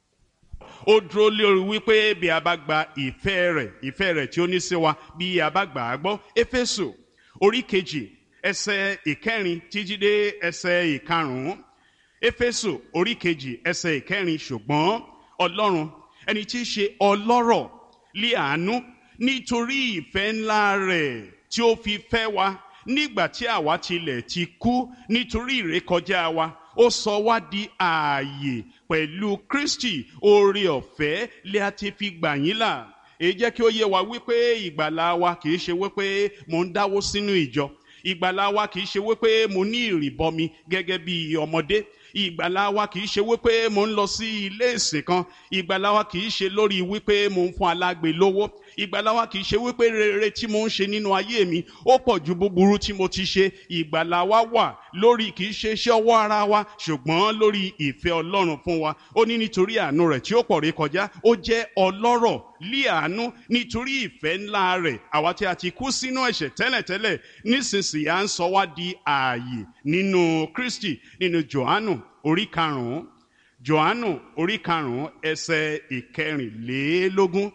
Ó dúró lórí wípé bí a bá gba ìfẹ́ rẹ̀, ìfẹ́ rẹ̀ tí ó ní sí wa, bí a bá gbà á gbọ́. Éfésù orí kejì ẹsẹ̀ ìkẹrin títí dé ẹsẹ̀ ìkarùn-ún. Éfésù orí kejì ẹsẹ̀ ìkẹrin. Ṣùgbọ́n Ọlọ́run, ẹni tí í ṣe ọlọ́rọ̀ lé àánú, nítorí ìfẹ́ ńlá rẹ̀ tí ó fi fẹ́ wa nígbà tí àwa tilẹ̀ ti kú nítorí ìrékọjá wa, ó sọ wá di ààyè pẹ̀lú Kristi. Oore ọ̀fẹ́ lé a ti fi gbà yín là. Èyí jẹ́ kí ó yé wa wípé ìgbàlà wa kì í ṣe wípé mo ń dáwó sínú ìjọ. Ìgbàlà wa kì í ṣe wípé mo ní ìrìbọmi gẹ́gẹ́ bí ọmọdé. Ìgbàlà wa kì í ṣe wípé mo ń lọ sí ilé ìsìn kan. Ìgbàlà wa kì í ṣe lórí wípé mo ń fún alágbe lówó. Ìgbàlà wa kì í ṣe wípé rere tí mo ń ṣe nínú ayé mi ó pọ̀ ju búburú tí mo ti ṣe. Ìgbàlà wa wà lórí kì í ṣe iṣẹ́ ọwọ́ ara wa, ṣùgbọ́n lórí ìfẹ́ Ọlọ́run fún wa. Ó ní nítorí àánú rẹ̀ tí ó pọ̀ rékọjá, ó jẹ́ ọlọ́rọ̀ lé àánú nítorí ìfẹ́ ńlá rẹ̀. Àwa tí a ti kú sínú ẹ̀ṣẹ̀ tẹ́lẹ̀tẹ́lẹ̀, nísinsìnyí à ń sọ wá di ààyè nínú Kristi. Nínú Jòhánù orí karùn-ún Jòhánù orí karùn-ún ẹsẹ̀ ìkẹrìnlélógún.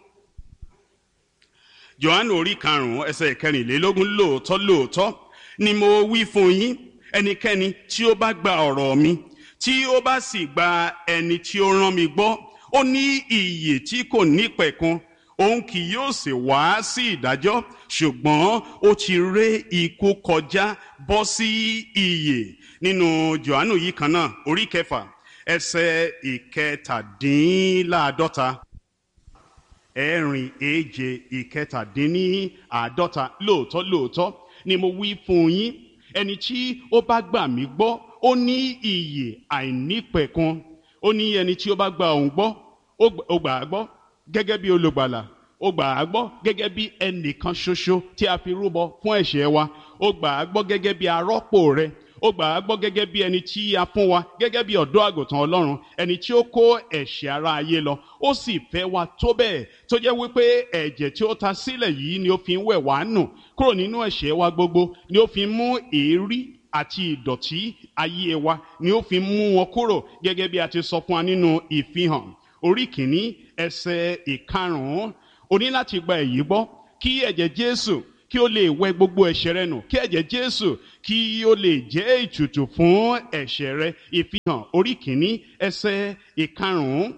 Jòhánù orí karùn-ún ẹsẹ̀ ìkẹrìnlélógún. Lóòótọ́ lóòótọ́ ni mo wí fún yín, ẹnikẹ́ni tí ó bá gba ọ̀rọ̀ mi, tí ó bá sì gba ẹni tí ó rán mi gbọ́, ó ní ìyè tí kò nípẹ̀kun. Òun kì yóò sì wá sí ìdájọ́, ṣùgbọ́n ó ti ré ikú kọjá bọ́ sí ìyè. Nínú Jòhánù yìí kan náà orí kẹfà ẹsẹ̀ ìkẹtàdínláàdọ́ta. Ẹ̀rin èje ìkẹtàdínláàdọ́ta. Lóòótọ́ lóòótọ́ ni mo wí fún yín, ẹni tí ó bá gbà mí gbọ́, ó ní ìyè àìnípẹ̀kun. Ó ní ẹni tí ó bá gba òun gbọ́, ó gbà á gbọ́ gẹ́gẹ́ bí olùgbàlà, ó gbà á gbọ́ gẹ́gẹ́ bí ẹnìkan ṣoṣo tí a fi rúbọ fún ẹ̀ṣẹ̀ wa, ó gbà á gbọ́ gẹ́gẹ́ bí arọ́pò rẹ̀, ó gbà á gbọ́ gẹ́gẹ́ bí ẹni tí a fún wa gẹ́gẹ́ bí ọ̀dọ́ àgùntàn Ọlọ́run, ẹni tí ó kó ẹ̀ṣẹ̀ ara ayé lọ. Ó sì fẹ́ wa tó bẹ́ẹ̀ tó jẹ́ wípé ẹ̀jẹ̀ tí ó ta sílẹ̀ yìí ni ó fi ń wẹ̀ wá nù kúrò nínú ẹ̀ṣẹ̀ wa gbogbo, ni ó fi ń mú èérí àti ìdọ̀tí ayé wa, ni ó fi mú wọn kúrò, gẹ́gẹ́ bí a ti sọ fún wa nínú Ìfihàn orí kìíní ẹsẹ̀ ìkarùn-ún. O ní láti gba èyí gbọ́, kí ẹ̀jẹ̀ Jésù kí ó lè wẹ gbogbo ẹ̀ṣẹ̀ rẹ nù, kí ẹ̀jẹ̀ Jésù kí ó lè jẹ́ ìtùtù fún ẹ̀ṣẹ̀ rẹ. Ìfihàn orí kìíní ẹsẹ̀ ìkarùn-ún.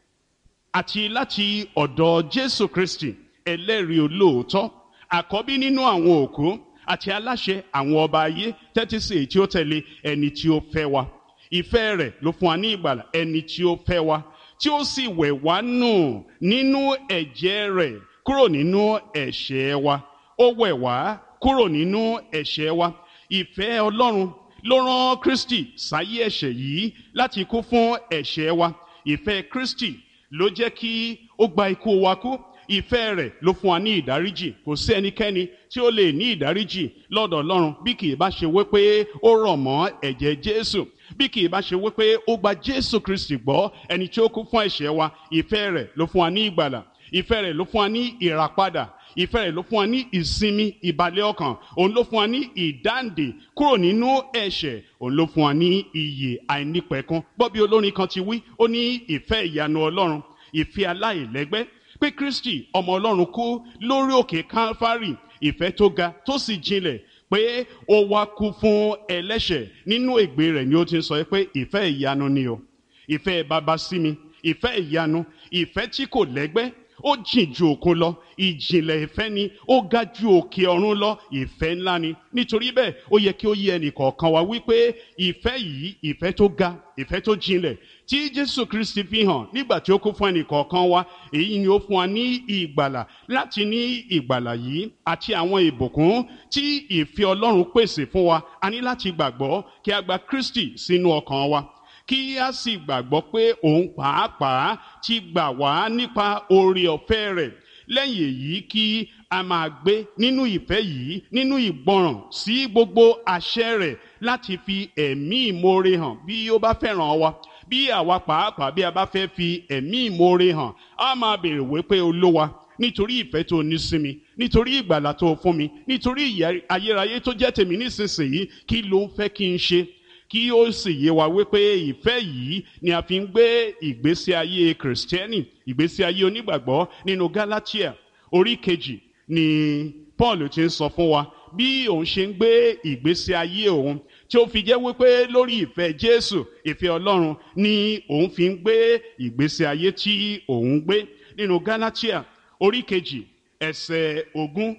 Àti láti ọ̀dọ̀ Jésù Kristi ẹlẹ́rìí olóòótọ́, àkọ́bí nínú àwọn òkú, àti aláṣẹ àwọn ọba ayé, tẹ́tí sí èyí tí ó tẹ̀lé, ẹni tí ó fẹ́ wa. Ìfẹ́ rẹ̀ ló fún wa ní ìgbàlà, ẹni tí ó fẹ́ wa, tí ó sì wẹ̀ wá nù nínú ẹ̀jẹ̀ rẹ̀ kúrò nínú ẹ̀ṣẹ̀ wa. Ó wẹ̀ wá kúrò nínú ẹ̀ṣẹ̀ wa. Ìfẹ́ Ọlọ́run ló rán Kristi sáyé ẹ̀ṣẹ̀ yìí láti kú fún ẹ̀ṣẹ̀ wa. Ìfẹ́ Kristi ló jẹ́ kí ó gba ikú wa kú. Ìfẹ́ rẹ̀ ló fún wa ní ìdáríjì. Kò sí ẹnikẹ́ni tí ó lè ní ìdáríjì lọ́dọ̀ Ọlọ́run bí kì í bá ṣe wípé ó rọ̀ mọ́ ẹ̀jẹ̀ Jésù, bí kì í bá ṣe wípé ó gba Jésù Kristi gbọ́, ẹni tí ó kú fún ẹ̀ṣẹ̀ wa. Ìfẹ́ rẹ̀ ló fún wa ní ìgbàlà. Ìfẹ́ rẹ̀ ló fún wa ní ìràpadà. Ìfẹ́ rẹ̀ ló fún wa ní ìsinmi ìbàlẹ̀ ọkàn. Òun ló fún wa ní ìdáǹdè kúrò nínú ẹ̀ṣẹ̀. Òun ló fún wa ní ìyè àìnípẹ̀kun. Gbọ́ bí olórin kan ti wí, ó ní ìfẹ́ ìyanu Ọlọ́run, ìfẹ́ aláìlẹ́gbẹ́, pé Kristi ọmọ Ọlọ́run kú lórí òkè Kálfárì, ìfẹ́ tó ga tó sì jinlẹ̀, pé ó wá kú fún ẹlẹ́ṣẹ̀. Nínú ègbé rẹ̀ ni ó ti ń sọ pé ìfẹ́ ìyanu ni o, ìfẹ́ bàbá sí mi, ìfẹ́ ìyanu, ìfẹ́ tí kò lẹ́gbẹ́, ó jìn ju òkun lọ, ìjìnlẹ̀ ìfẹ́ ni, ó ga ju òkè ọ̀run lọ, ìfẹ́ ńlá ni. Nítorí bẹ́ẹ̀ ó yẹ kí ó yé ẹnì kọ̀ọ̀kan wa wípé ìfẹ́ yìí, ìfẹ́ tó ga, ìfẹ́ tó jinlẹ̀ tí Jésù Kristi fi hàn nígbà tí ó kú fún ẹnì kọ̀ọ̀kan wa, èyí ni ó fún wa ní ìgbàlà. Láti ní ìgbàlà yìí àti àwọn ìbùkún tí ìfẹ́ Ọlọ́run pèsè fún wa, a ní láti gbàgbọ́ kí a gba Kristi sínú ọkàn wa, kí a sì gbàgbọ́ pé òun pàápàá ti gbà wá nípa oore ọ̀fẹ́ rẹ̀. Lẹ́yìn èyí kí a máa gbé nínú ìfẹ́ yìí, nínú ìgbọràn sí gbogbo àṣẹ rẹ̀, láti fi ẹ̀mí ìmoore hàn bí ó bá fẹ́ràn wa. Bí àwa pàápàá bí a bá fẹ́ fi ẹ̀mí ìmoore hàn, a máa béèrè wípé Olúwa, nítorí ìfẹ́ tó ní sí mi, nítorí ìgbàlà tó fún mi, nítorí ìyè ayérayé tó jẹ́ tèmi nísinsìnyí, kí ló ń fẹ́ kí n ṣe? Kí ó sì yé wa wípé ìfẹ́ yìí ni a fi ń gbé ìgbésí ayé Kìrìsìtẹ́nì, ìgbésí ayé onígbàgbọ́. Nínú Gálátíà orí kejì ni Paul ti ń sọ fún wa bí òun ṣe ń gbé ìgbésí ayé òun, tí ó fi jẹ́ wípé lórí ìfẹ́ Jésù, ìfẹ́ Ọlọ́run, ni òun fi ń gbé ìgbésí ayé tí òun gbé. Nínú Gálátíà orí kejì ẹsẹ̀ ogún.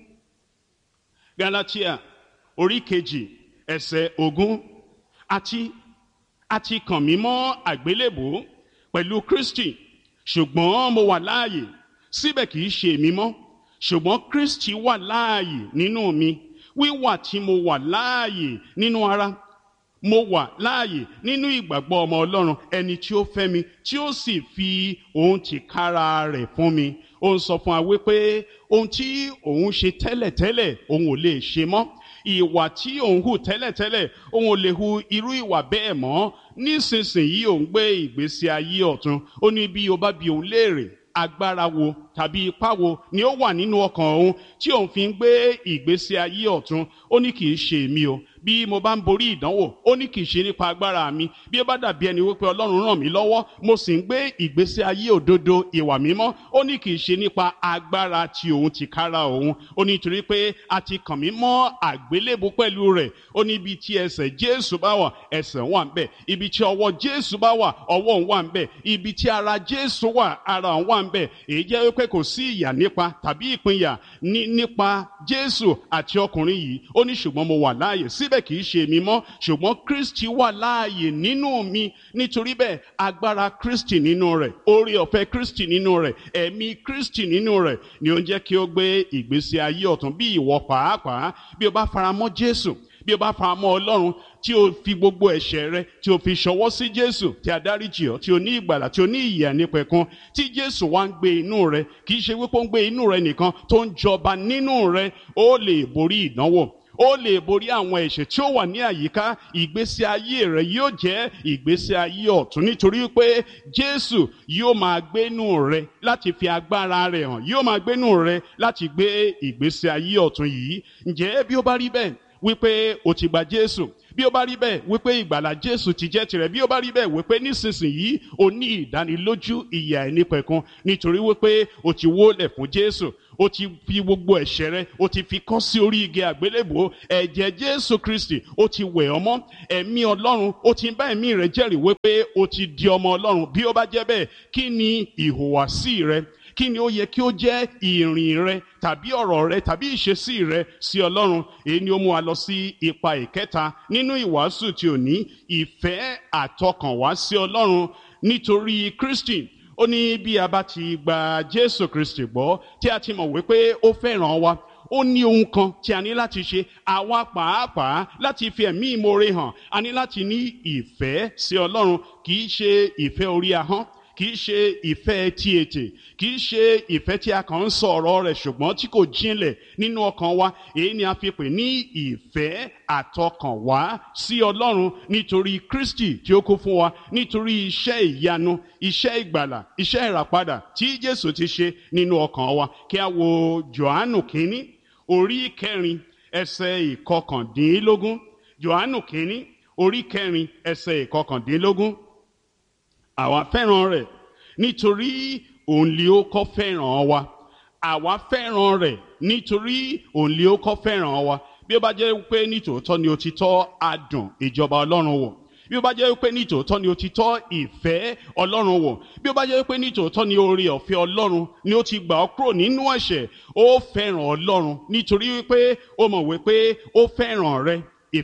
Gálátíà orí kejì ẹsẹ̀ ogún. Àti àti kàn mí mọ́ àgbélébùú pẹ̀lú Kristi, ṣùgbọ́n mo wà láàyè, síbẹ̀ kì í ṣe èmi mọ́, ṣùgbọ́n Kristi wà láàyè nínú mi. Wíwà tí mo wà láàyè nínú ara, mo wà láàyè nínú ìgbàgbọ́ ọmọ Ọlọ́run, ẹni tí ó fẹ́ mi, tí ó sì fi ohun tìkára rẹ̀ fún mi. Ó ń sọ fún wa wípé ohun tí òun ṣe tẹ́lẹ̀tẹ́lẹ̀ òun ò lè ṣe mọ́. Ìwà tí òun hù tẹ́lẹ̀tẹ́lẹ̀ òun ò lè hu irú ìwà bẹ́ẹ̀ mọ́. Nísinsìnyí òun gbé ìgbésí ayé ọ̀tun. Ó ní bí o bá bi òun léèrè, agbára wo tàbí ipá wo ni ó wà nínú ọkàn òun tí òun fi ń gbé ìgbésí ayé ọ̀tun? Ó ní kì í ṣe èmi o. Bí mo bá ń borí ìdánwò, ó ní kì í ṣe nípa agbára mi. Bí ó bá dàbí ẹni wípé Ọlọ́run ràn mí lọ́wọ́, mo sì ń gbé ìgbésí ayé òdodo, ìwà mímọ́, ó ní kì í ṣe nípa agbára tí òun tìkára òun. Ó ní torí pé a ti kàn mí mọ́ àgbélébùú pẹ̀lú rẹ̀. Ó ní ibi tí ẹsẹ̀ Jésù bá wà, ẹsẹ̀ wà ń bẹ̀. Ibi tí ọwọ́ Jésù bá wà, ọwọ́ òun wà ń bẹ̀. Ibi tí ara Jésù wà, ara òun wà ń bẹ̀. Èyí jẹ́ wípé kò sí ìyà nípa tàbí ìpínyà ní nípa Jésù àti ọkùnrin yìí. Ó ní ṣùgbọ́n mo wà láàyè, síbẹ̀ kì í ṣe èmi mọ́, ṣùgbọ́n Kristi wà láàyè nínú mi. Nítorí bẹ́ẹ̀ agbára Kristi nínú rẹ̀, oore ọ̀fẹ́ Kristi nínú rẹ̀, ẹ̀mí Kristi nínú rẹ̀ ni ó ń jẹ́ kí ó gbé ìgbésí ayé ọ̀tun. Bí ìwọ pàápàá, bí o bá faramọ́ Jésù, bí o bá faramọ́ Ọlọ́run, tí o fi gbogbo ẹ̀ṣẹ̀ rẹ tí o fi ṣọwọ́ sí Jésù, tí a dáríjì ọ́, tí o ní ìgbàlà, tí o ní ìyè àìnípẹ̀kun, tí Jésù wá ń gbé inú rẹ, kì í ṣe wípé ó ń gbé inú rẹ nìkan, tó ń jọba nínú rẹ, ó lè borí ìdánwò, ó lè borí àwọn ẹ̀ṣẹ̀ tí ó wà ní àyíká. Ìgbésí ayé rẹ yóò jẹ́ ìgbésí ayé ọ̀tun nítorí pé Jésù yóò máa gbénú rẹ láti fi agbára rẹ̀ hàn, yóò máa gbénú rẹ láti gbé ìgbésí ayé ọ̀tun yìí. Ǹjẹ́ bí ó bá rí bẹ́ẹ̀ wípé o ti gba Jésù, bí ó bá rí bẹ́ẹ̀ wípé ìgbàlà Jésù ti jẹ́ tirẹ̀, bí ó bá rí bẹ́ẹ̀ wípé nísinsìnyí o ní ìdánilójú ìyè àìnípẹ̀kun nítorí wípé o ti wólẹ̀ fún Jésù, o ti fi gbogbo ẹ̀ṣẹ̀ rẹ o ti fi kọ́ sí orí igi àgbélébùú. Ẹ̀jẹ̀ Jésù Kristi o ti wẹ̀ ọ́ mọ́. Ẹ̀mí Ọlọ́run o ti bá ẹ̀mí rẹ jẹ́rìí wípé o ti di ọmọ Ọlọ́run. Bí ó bá jẹ́ bẹ́ẹ̀, kí ni ìhùwàsí rẹ? Kí ni ó yẹ kí ó jẹ́ ìrìn rẹ tàbí ọ̀rọ̀ rẹ tàbí ìṣesí rẹ sí Ọlọ́run? Èyí ni ó mú wa lọ sí ipa ìkẹta nínú ìwàásù tí ò ní ìfẹ́ àtọkànwá sí Ọlọ́run nítorí Kristi. Ó ní bí a bá ti gba Jésù Kristi gbọ́, tí a ti mọ̀ wípé ó fẹ́ràn wa, ó ní ohun kan tí a ní láti ṣe. Àwa pàápàá láti fi ẹ̀mí ìmoore hàn, a ní láti ní ìfẹ́ sí Ọlọ́run. Kì í ṣe ìfẹ́ orí ahọ́n, kì í ṣe ìfẹ́ tí ètè, kì í ṣe ìfẹ́ tí a kàn ń sọ ọ̀rọ̀ rẹ̀ ṣùgbọ́n tí kò jinlẹ̀ nínú ọkàn wa. Èyí ni a fi pè ní ìfẹ́ àtọkànwá sí Ọlọ́run nítorí Kristi tí ó kú fún wa, nítorí iṣẹ́ ìyanu, iṣẹ́ ìgbàlà, iṣẹ́ ìràpadà tí Jésù ti ṣe nínú ọkàn wa. Kí a wo Jòhánù kínní orí kẹrin ẹsẹ̀ ìkọkàndínlógún. Jòhánù kínní orí kẹrin ẹsẹ̀ ìkọkàndínlógún. Àwa fẹ́ràn rẹ̀ nítorí òun lé ó kọ́ fẹ́ràn wa. Àwa fẹ́ràn rẹ̀ nítorí òun lé ó kọ́ fẹ́ràn wa. Bí ó bá jẹ́ pé nítòótọ́ ni ó ti tọ́ adùn ìjọba Ọlọ́run wò, bí ó bá jẹ́ pé nítòótọ́ ni ó ti tọ́ ìfẹ́ Ọlọ́run wò, bí ó bá jẹ́ pé nítòótọ́ ni oore ọ̀fẹ́ Ọlọ́run ni ó ti gbà ọ́ kúrò nínú ẹ̀ṣẹ̀, ó fẹ́ràn Ọlọ́run nítorí wípé ó mọ̀ wípé ó fẹ́ràn rẹ.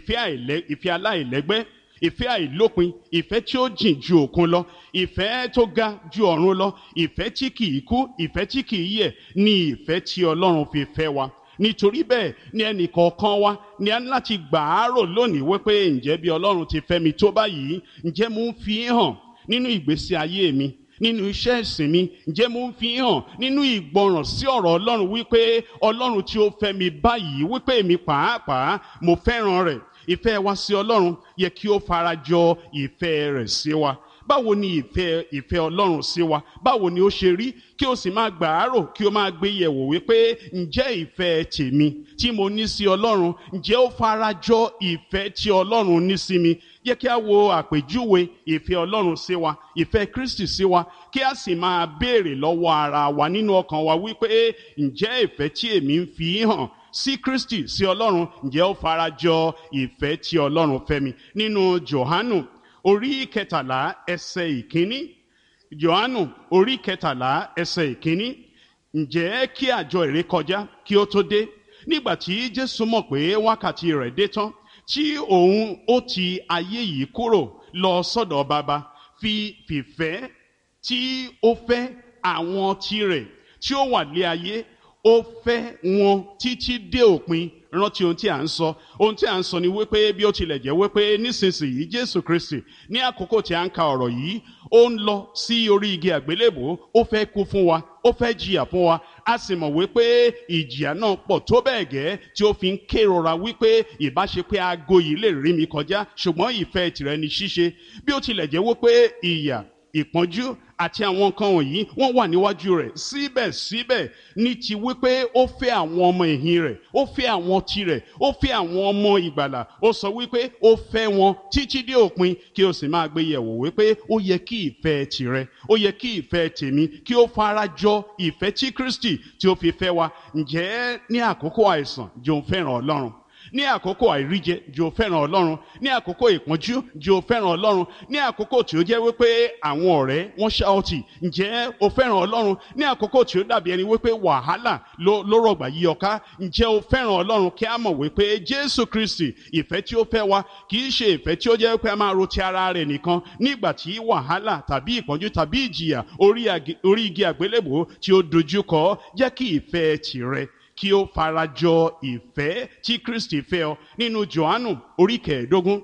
Ìfẹ́ aláìlẹ́gbẹ́, ìfẹ́ àìlópin, ìfẹ́ tí ó jìn ju òkun lọ, ìfẹ́ tó ga ju ọ̀run lọ, ìfẹ́ tí kìí kú, ìfẹ́ tí kìí yẹ̀ ni ìfẹ́ tí Ọlọ́run fi fẹ́ wa. Nítorí bẹ́ẹ̀ ni ẹnì kọ̀ọ̀kan wa ni a ní láti gbà á rò lónìí wípé ǹjẹ́ bí Ọlọ́run ti fẹ́ mi tó báyìí, ǹjẹ́ mo ń fi hàn nínú ìgbésí ayé mi, nínú iṣẹ́ ìsìn mi, ǹjẹ́ mo ń fi hàn nínú ìgbọràn sí ọ̀rọ̀ Ọlọ́run wípé Ọlọ́run tí ó fẹ́ mi báyìí, wípé èmi pàápàá mo fẹ́ràn rẹ̀. Ìfẹ́ wa sí Ọlọ́run yẹ kí ó farajọ ìfẹ́ rẹ̀ sí wa. Báwo ni ìfẹ́ ìfẹ́ Ọlọ́run sí wa? Báwo ni ó ṣe rí? Kí o sì máa gbà á rò, kí o máa gbé yẹ̀wò wípé ǹjẹ́ ìfẹ́ tèmi tí mo ní sí Ọlọ́run, ǹjẹ́ ó farajọ ìfẹ́ tí Ọlọ́run ní sí mi? Yẹ kí a wo àpèjúwe ìfẹ́ Ọlọ́run sí wa, ìfẹ́ Kristi sí wa, kí a sì máa béèrè lọ́wọ́ ara wa nínú ọkàn wa wípé ǹjẹ́ ìfẹ́ tí èmi ń fi hàn sí Kristi, sí Ọlọ́run, ǹjẹ́ ó farajọ ìfẹ́ tí Ọlọ́run fẹ́ mi? Nínú Jòhánù orí kẹtàlá ẹsẹ̀ ìkíní, Jòhánù orí kẹtàlá ẹsẹ̀ ìkíní. Ǹjẹ́ kí àjọ ìrékọjá kí ó tó dé, nígbà tí Jésù mọ̀ pé wákàtí rẹ̀ dé tán, tí òun ó ti ayé yìí kúrò lọ sọ́dọ̀ Baba, fi fìfẹ́ tí ó fẹ́ àwọn tirẹ̀ tí ó wà lé ayé, ó fẹ́ wọn títí dé òpin. Rántí ohun tí a ń sọ. Ohun tí a ń sọ ni wípé bí ó tilẹ̀ jẹ́ wípé nísinsìnyí Jésù Kristi ní àkókò tí a ń ka ọ̀rọ̀ yìí, ó ń lọ sí orí igi àgbélébùú, ó fẹ́ kú fún wa, ó fẹ́ jìyà fún wa. A sì mọ̀ wípé ìjìyà náà pọ̀ tó bẹ́ẹ̀ gẹ́ tí ó fi ń kérora wípé ìbáṣe pé aago yìí lè rí mi kọjá, ṣùgbọ́n ìfẹ́ tìrẹ ni ṣíṣe. Bí ó tilẹ̀ jẹ́ wípé ìyà, ìpọ́njú àti àwọn nǹkan wọ̀nyí wọ́n wà níwájú rẹ̀, síbẹ̀síbẹ̀ ní ti wípé ó fẹ́ àwọn ọmọ ẹ̀yìn rẹ̀, ó fẹ́ àwọn tirẹ̀, ó fẹ́ àwọn ọmọ ìgbàlà. Ó sọ wípé ó fẹ́ wọn títí dé òpin. Kí o sì máa gbé yẹ̀wò wípé ó yẹ kí ìfẹ́ tìrẹ, ó yẹ kí ìfẹ́ tèmi kí ó farajọ ìfẹ́ tí Kristi tí ó fi fẹ́ wa. Ǹjẹ́ ní àkókò àìsàn jò ń fẹ́ràn Ọlọ́run? Ní àkókò àìríjẹ jò fẹ́ràn Ọlọ́run? Ní àkókò ìpọ́njú jò fẹ́ràn Ọlọ́run? Ní àkókò tí ó jẹ́ wípé àwọn ọ̀rẹ́ wọ́n ṣá ọtí, ǹjẹ́ o fẹ́ràn Ọlọ́run? Ní àkókò tí ó dàbí ẹni wípé wàhálà ló rọ̀gbà yí ọ ká, ǹjẹ́ o fẹ́ràn Ọlọ́run? Kí a mọ̀ wípé Jésù Kristi ìfẹ́ tí ó fẹ́ wa kì í ṣe ìfẹ́ tí ó jẹ́ wípé a máa ro ti ara rẹ̀ nìkan nígbà tí wàhálà tàbí ìpọ́njú tàbí ìjìyà orí igi àgbélébùú tí ó dojú kọ. Jẹ́ kí ìfẹ́ tìrẹ kí ó farajọ ìfẹ́ tí Kristi fẹ́ ọ. Nínú Jòhánù orí kẹẹ̀ẹ́dógún,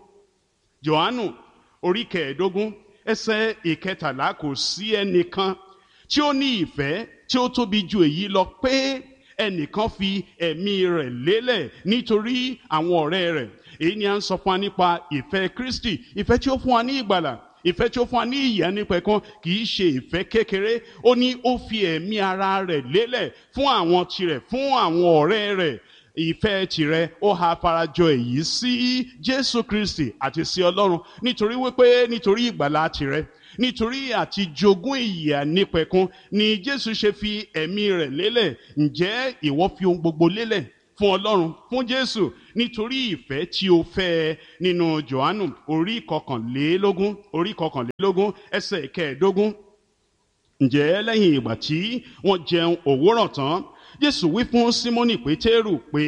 Jòhánù orí kẹẹ̀ẹ́dógún ẹsẹ̀ ìkẹtàlá. Kò sí ẹnìkan tí ó ní ìfẹ́ tí ó tóbi ju èyí lọ, pé ẹnìkan fi ẹ̀mí rẹ̀ lélẹ̀ nítorí àwọn ọ̀rẹ́ rẹ̀. Èyí ni à ń sọ fún wa nípa ìfẹ́ Kristi, ìfẹ́ tí ó fún wa ní ìgbàlà, ìfẹ́ tí ó fún wa ní ìyè nípẹ̀kun, kì í ṣe ìfẹ́ kékeré. Ó ní ó fi ẹ̀mí ara rẹ̀ lélẹ̀ fún àwọn tirẹ̀, fún àwọn ọ̀rẹ́ rẹ̀. Ìfẹ́ tirẹ̀ ó ha farajọ èyí sí Jésù Kristi àti sí Ọlọ́run, nítorí wípé nítorí ìgbàlà tirẹ̀, nítorí àti jogún ìyè ànípẹ̀kun ni Jésù ṣe fi ẹ̀mí rẹ̀ lélẹ̀. Ǹjẹ́ ìwọ fi ohun gbogbo lélẹ̀ fún Ọlọ́run, fún Jésù, nítorí ìfẹ́ tí o fẹ́? Nínú Jòhánù orí kọkànlélógún orí kọkànlélógún ẹsẹ̀ kẹẹ̀ẹ́dógún. Ǹjẹ́ lẹ́yìn ìgbà tí wọ́n jẹun òwúrọ̀ tán, Jésù wí fún Símónì Pétérù pé,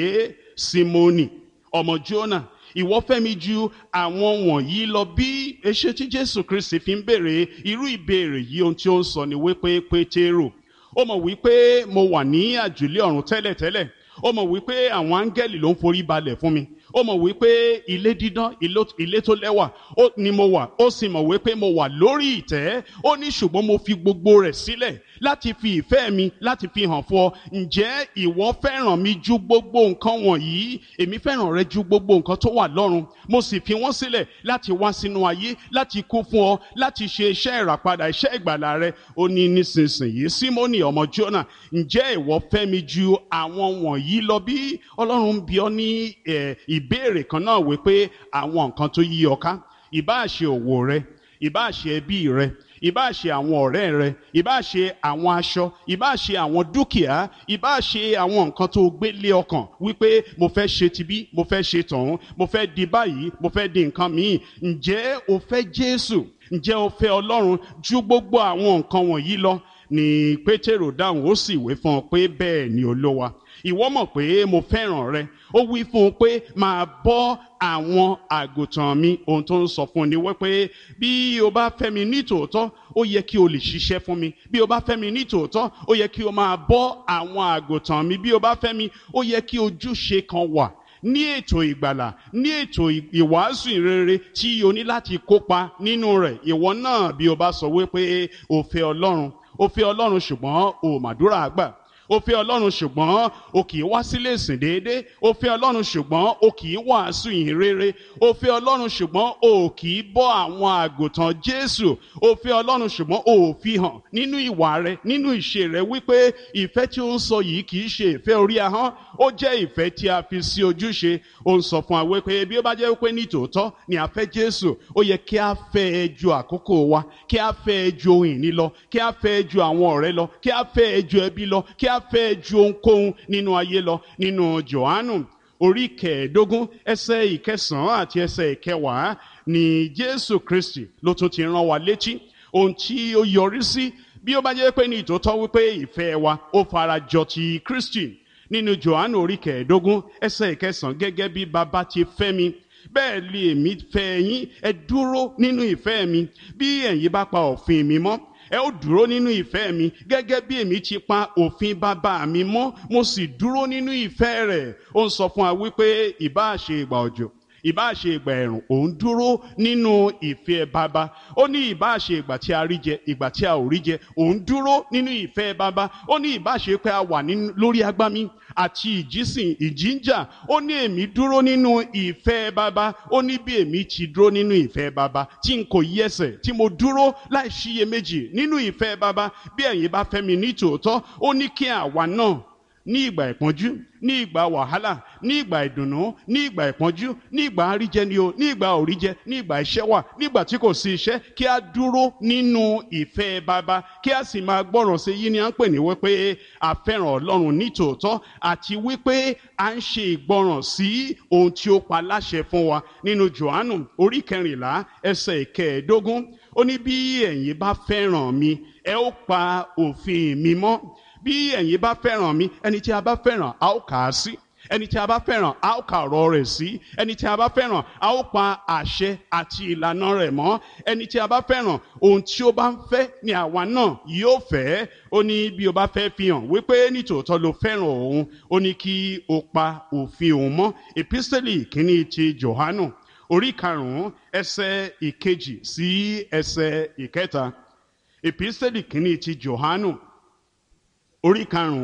Símónì ọmọ Jónà, ìwọ fẹ́ mi ju àwọn wọ̀nyí lọ bí? Èṣe tí Jésù Kristi fi ń béèrè irú ìbéèrè yìí, ohun tí ó ń sọ ni wípé Pétérù, ó mọ̀ wípé mo wà ní àjùlé ọ̀run tẹ́lẹ̀tẹ́lẹ̀, ó mọ̀ wípé àwọn áńgẹ́lì ló ń forí balẹ̀ fún mi, ó mọ̀ wípé ilé dídán, ilé tó lẹ́wà ni mo wà, ó sì mọ̀ wípé mo wà lórí ìtẹ́. Ó ní ṣùgbọ́n mo fi gbogbo rẹ̀ sílẹ̀ láti fi ìfẹ́ mi láti fi hàn fún ọ. Ǹjẹ́ ìwọ fẹ́ràn mi ju gbogbo nǹkan wọ̀nyí? Èmi fẹ́ràn rẹ ju gbogbo nǹkan tó wà lọ́run. Mo sì fi wọ́n sílẹ̀ láti wá sínú ayé, láti kú fún ọ, láti ṣe iṣẹ́ ìràpadà, iṣẹ́ ìgbàlà rẹ. Ó ní nísinsìnyí, Símónì ọmọ Jónà, ǹjẹ́ ìwọ fẹ́ mi ju àwọn wọ̀nyí lọ bí? Ọlọ́run bi ọ́ ní ìbéèrè kan náà wípé àwọn nǹkan tó yí ọ ká, ìbáà ṣe òwò rẹ, ìbáà ṣe ẹbí rẹ, ìbáà ṣe àwọn ọ̀rẹ́ rẹ, ìbáà ṣe àwọn aṣọ, ìbáà ṣe àwọn dúkìá, ìbáà ṣe àwọn nǹkan tó gbé lé ọkàn wípé mo fẹ́ ṣe tibí, mo fẹ́ ṣe tọ̀hún, mo fẹ́ di báyìí, mo fẹ́ di nǹkan míì. Ǹjẹ́ o fẹ́ Jésù? Ǹjẹ́ o fẹ́ Ọlọ́run ju gbogbo àwọn nǹkan wọ̀nyí lọ? Ni Pétérù dáhùn, ó sì wí fún ọ pé, bẹ́ẹ̀ ni Olúwa, ìwọ mọ̀ pé mo fẹ́ràn rẹ. Ó wí fún un pé, máa bọ́ àwọn àgùntàn mi. Ohun tó ń sọ fún ni wípé bí o bá fẹ́ mi ní tòótọ́, ó yẹ kí o lè ṣiṣẹ́ fún mi. Bí o bá fẹ́ mi ní tòótọ́, ó yẹ kí o máa bọ́ àwọn àgùntàn mi. Bí o bá fẹ́ mi, ó yẹ kí ojúṣe kan wà ní ètò ìgbàlà, ní ètò ìwàásù ìrere tí o ní láti kópa nínú rẹ̀. Ìwọ náà bí o bá sọ wípé o fẹ́ Ọlọ́run, o fẹ́ Ọlọ́run ṣùgbọ́n o màdúrà gbà, o fẹ́ Ọlọ́run ṣùgbọ́n o kì í wá sílé ìsìn déédéé, o fẹ́ Ọlọ́run ṣùgbọ́n o kì í wàásù ìyìn rere, o fẹ́ Ọlọ́run ṣùgbọ́n o kì í bọ́ àwọn àgùntàn Jésù, o fẹ́ Ọlọ́run ṣùgbọ́n o fi hàn nínú ìwà rẹ, nínú ìṣe rẹ wípé ìfẹ́ tí ó ń sọ yìí kì í ṣe ìfẹ́ orí ahọ́n, ó jẹ́ ìfẹ́ tí a fi sí ojúṣe. Ó ń sọ fún wa wípé bí ó bá jẹ́ wípé ní tòótọ́ ni a fẹ́ Jésù, ó yẹ kí a fẹ́ ẹ ju àkókò wa, kí a fẹ́ ẹ ju ohun ìní lọ, kí a fẹ́ ẹ ju àwọn ọ̀rẹ́ lọ, kí a fẹ́ ẹ ju ẹbí lọ, kí a fẹ́ ju ohunkóhun nínú ayé lọ. Nínú Jòhánù orí kẹẹ̀ẹ́dógún ẹsẹ̀ ìkẹsàn-án àti ẹsẹ̀ ìkẹwàá ni Jésù Kristi ló tún ti rán wa létí ohun tí ó yọrí sí bí ó bá jẹ́ pé ní ìtòótọ́ wípé ìfẹ́ wa ó farajọ ti Kristi. Nínú Jòhánù orí kẹẹ̀ẹ́dógún ẹsẹ̀ ìkẹsàn-án, gẹ́gẹ́ bí bàbá ti fẹ́ mi, bẹ́ẹ̀ lé èmi fẹ́ yín, ẹ dúró nínú ìfẹ́ mi. Bí ẹ̀yin bá pa òfin mi mọ́, ẹ ó dúró nínú ìfẹ́ mi, gẹ́gẹ́ bí èmi ti pa òfin bàbá mi mọ́, mo sì dúró nínú ìfẹ́ rẹ̀. Ó ń sọ fún wa wípé ìbáà ṣe ìgbà òjò, ìbáà ṣe ìgbà ẹ̀rùn, òun dúró nínú ìfẹ́ bàbá. Ó ní ìbáà ṣe ìgbà tí a rí jẹ, ìgbà tí a ò rí jẹ, òun dúró nínú ìfẹ́ bàbá. Ó ní ìbáà ṣe pé a wà lórí agbámi àti ìjísìn ìjíǹjà, ó ní èmi dúró nínú ìfẹ́ bàbá. Ó ní bí èmi ti dúró nínú ìfẹ́ bàbá, tí n kò yẹsẹ̀, tí mo dúró láì ṣiyèméjì nínú ìfẹ́ bàbá, bí ẹ̀yin bá fẹ́ mi ní tòótọ́, ó ní kí àwa náà ní ìgbà ìpọ́njú, ní ìgbà wàhálà, ní ìgbà ìdùnnú, ní ìgbà ìpọ́njú, ní ìgbà àríjẹ ni o, ní ìgbà òríjẹ, ní ìgbà iṣẹ́ wà, nígbà tí kò sí iṣẹ́, kí a dúró nínú ìfẹ́ bàbá, kí a sì máa gbọ́ràn sí. Yìí ni à ń pè ní wípé a fẹ́ràn Ọlọ́run ní tòótọ́, àti wípé à ń ṣe ìgbọ́ràn sí ohun tí ó pa láṣẹ fún wa. Nínú Jòhánù orí kẹrìnlá ẹsẹ̀ ìkẹẹ̀ẹ́dógún, ó ní bí ẹ̀yin bá fẹ́ràn mi, ẹ ó pa òfin mi mọ́. Bí ẹ̀yin bá fẹ́ràn mi, ẹni tí a bá fẹ́ràn a ó kà á sí, ẹni tí a bá fẹ́ràn a ó kà ọ̀rọ̀ rẹ̀ sí, ẹni tí a bá fẹ́ràn a ó pa àṣẹ àti ìlànà rẹ̀ mọ́, ẹni tí a bá fẹ́ràn ohun tí ó bá ń fẹ́ ni àwa náà yóò fẹ́. Ó ní bí o bá fẹ́ fi hàn wípé nítòótọ́ ló fẹ́ràn òun, ó ní kí o pa òfin òun mọ́. Epísítélì kìíní ti Jòhánù orí karùn-ún ẹsẹ̀ ìkejì sí ẹsẹ̀ ìkẹta. Epísítélì kìíní ti Jòhánù orí karùn-ún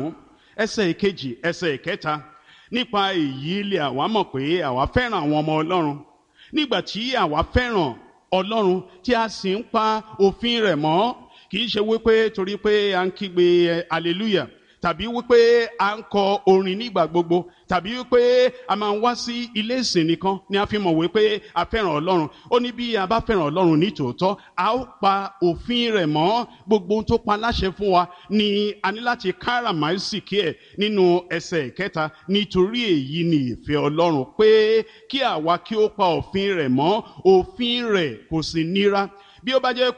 ẹsẹ̀ ìkejì ẹsẹ̀ ìkẹta. Nípa èyí lè àwa mọ̀ pé àwa fẹ́ràn àwọn ọmọ Ọlọ́run nígbà tí àwa fẹ́ràn Ọlọ́run tí a sì ń pa òfin rẹ̀ mọ́. Kì í ṣe wípé torí pé à ń kígbe hallelujah, tàbí wípé à ń kọ orin nígbà gbogbo, tàbí wípé a máa ń wá sí ilé ìsìn nìkan ni a fi mọ̀ wípé a fẹ́ràn Ọlọ́run. Ó ní bí a bá fẹ́ràn Ọlọ́run ní tòótọ́, a ó pa òfin rẹ̀ mọ́. Gbogbo ohun tó pa láṣẹ fún wa ni a ní láti káràmáìsìkí ẹ̀ nínú ẹsẹ̀ ìkẹta. Nítorí èyí ni ìfẹ́ Ọlọ́run, pé kí àwa kí ó pa òfin rẹ̀ mọ́. Òfin rẹ̀ kò sì nira. Bí ó bá jẹ́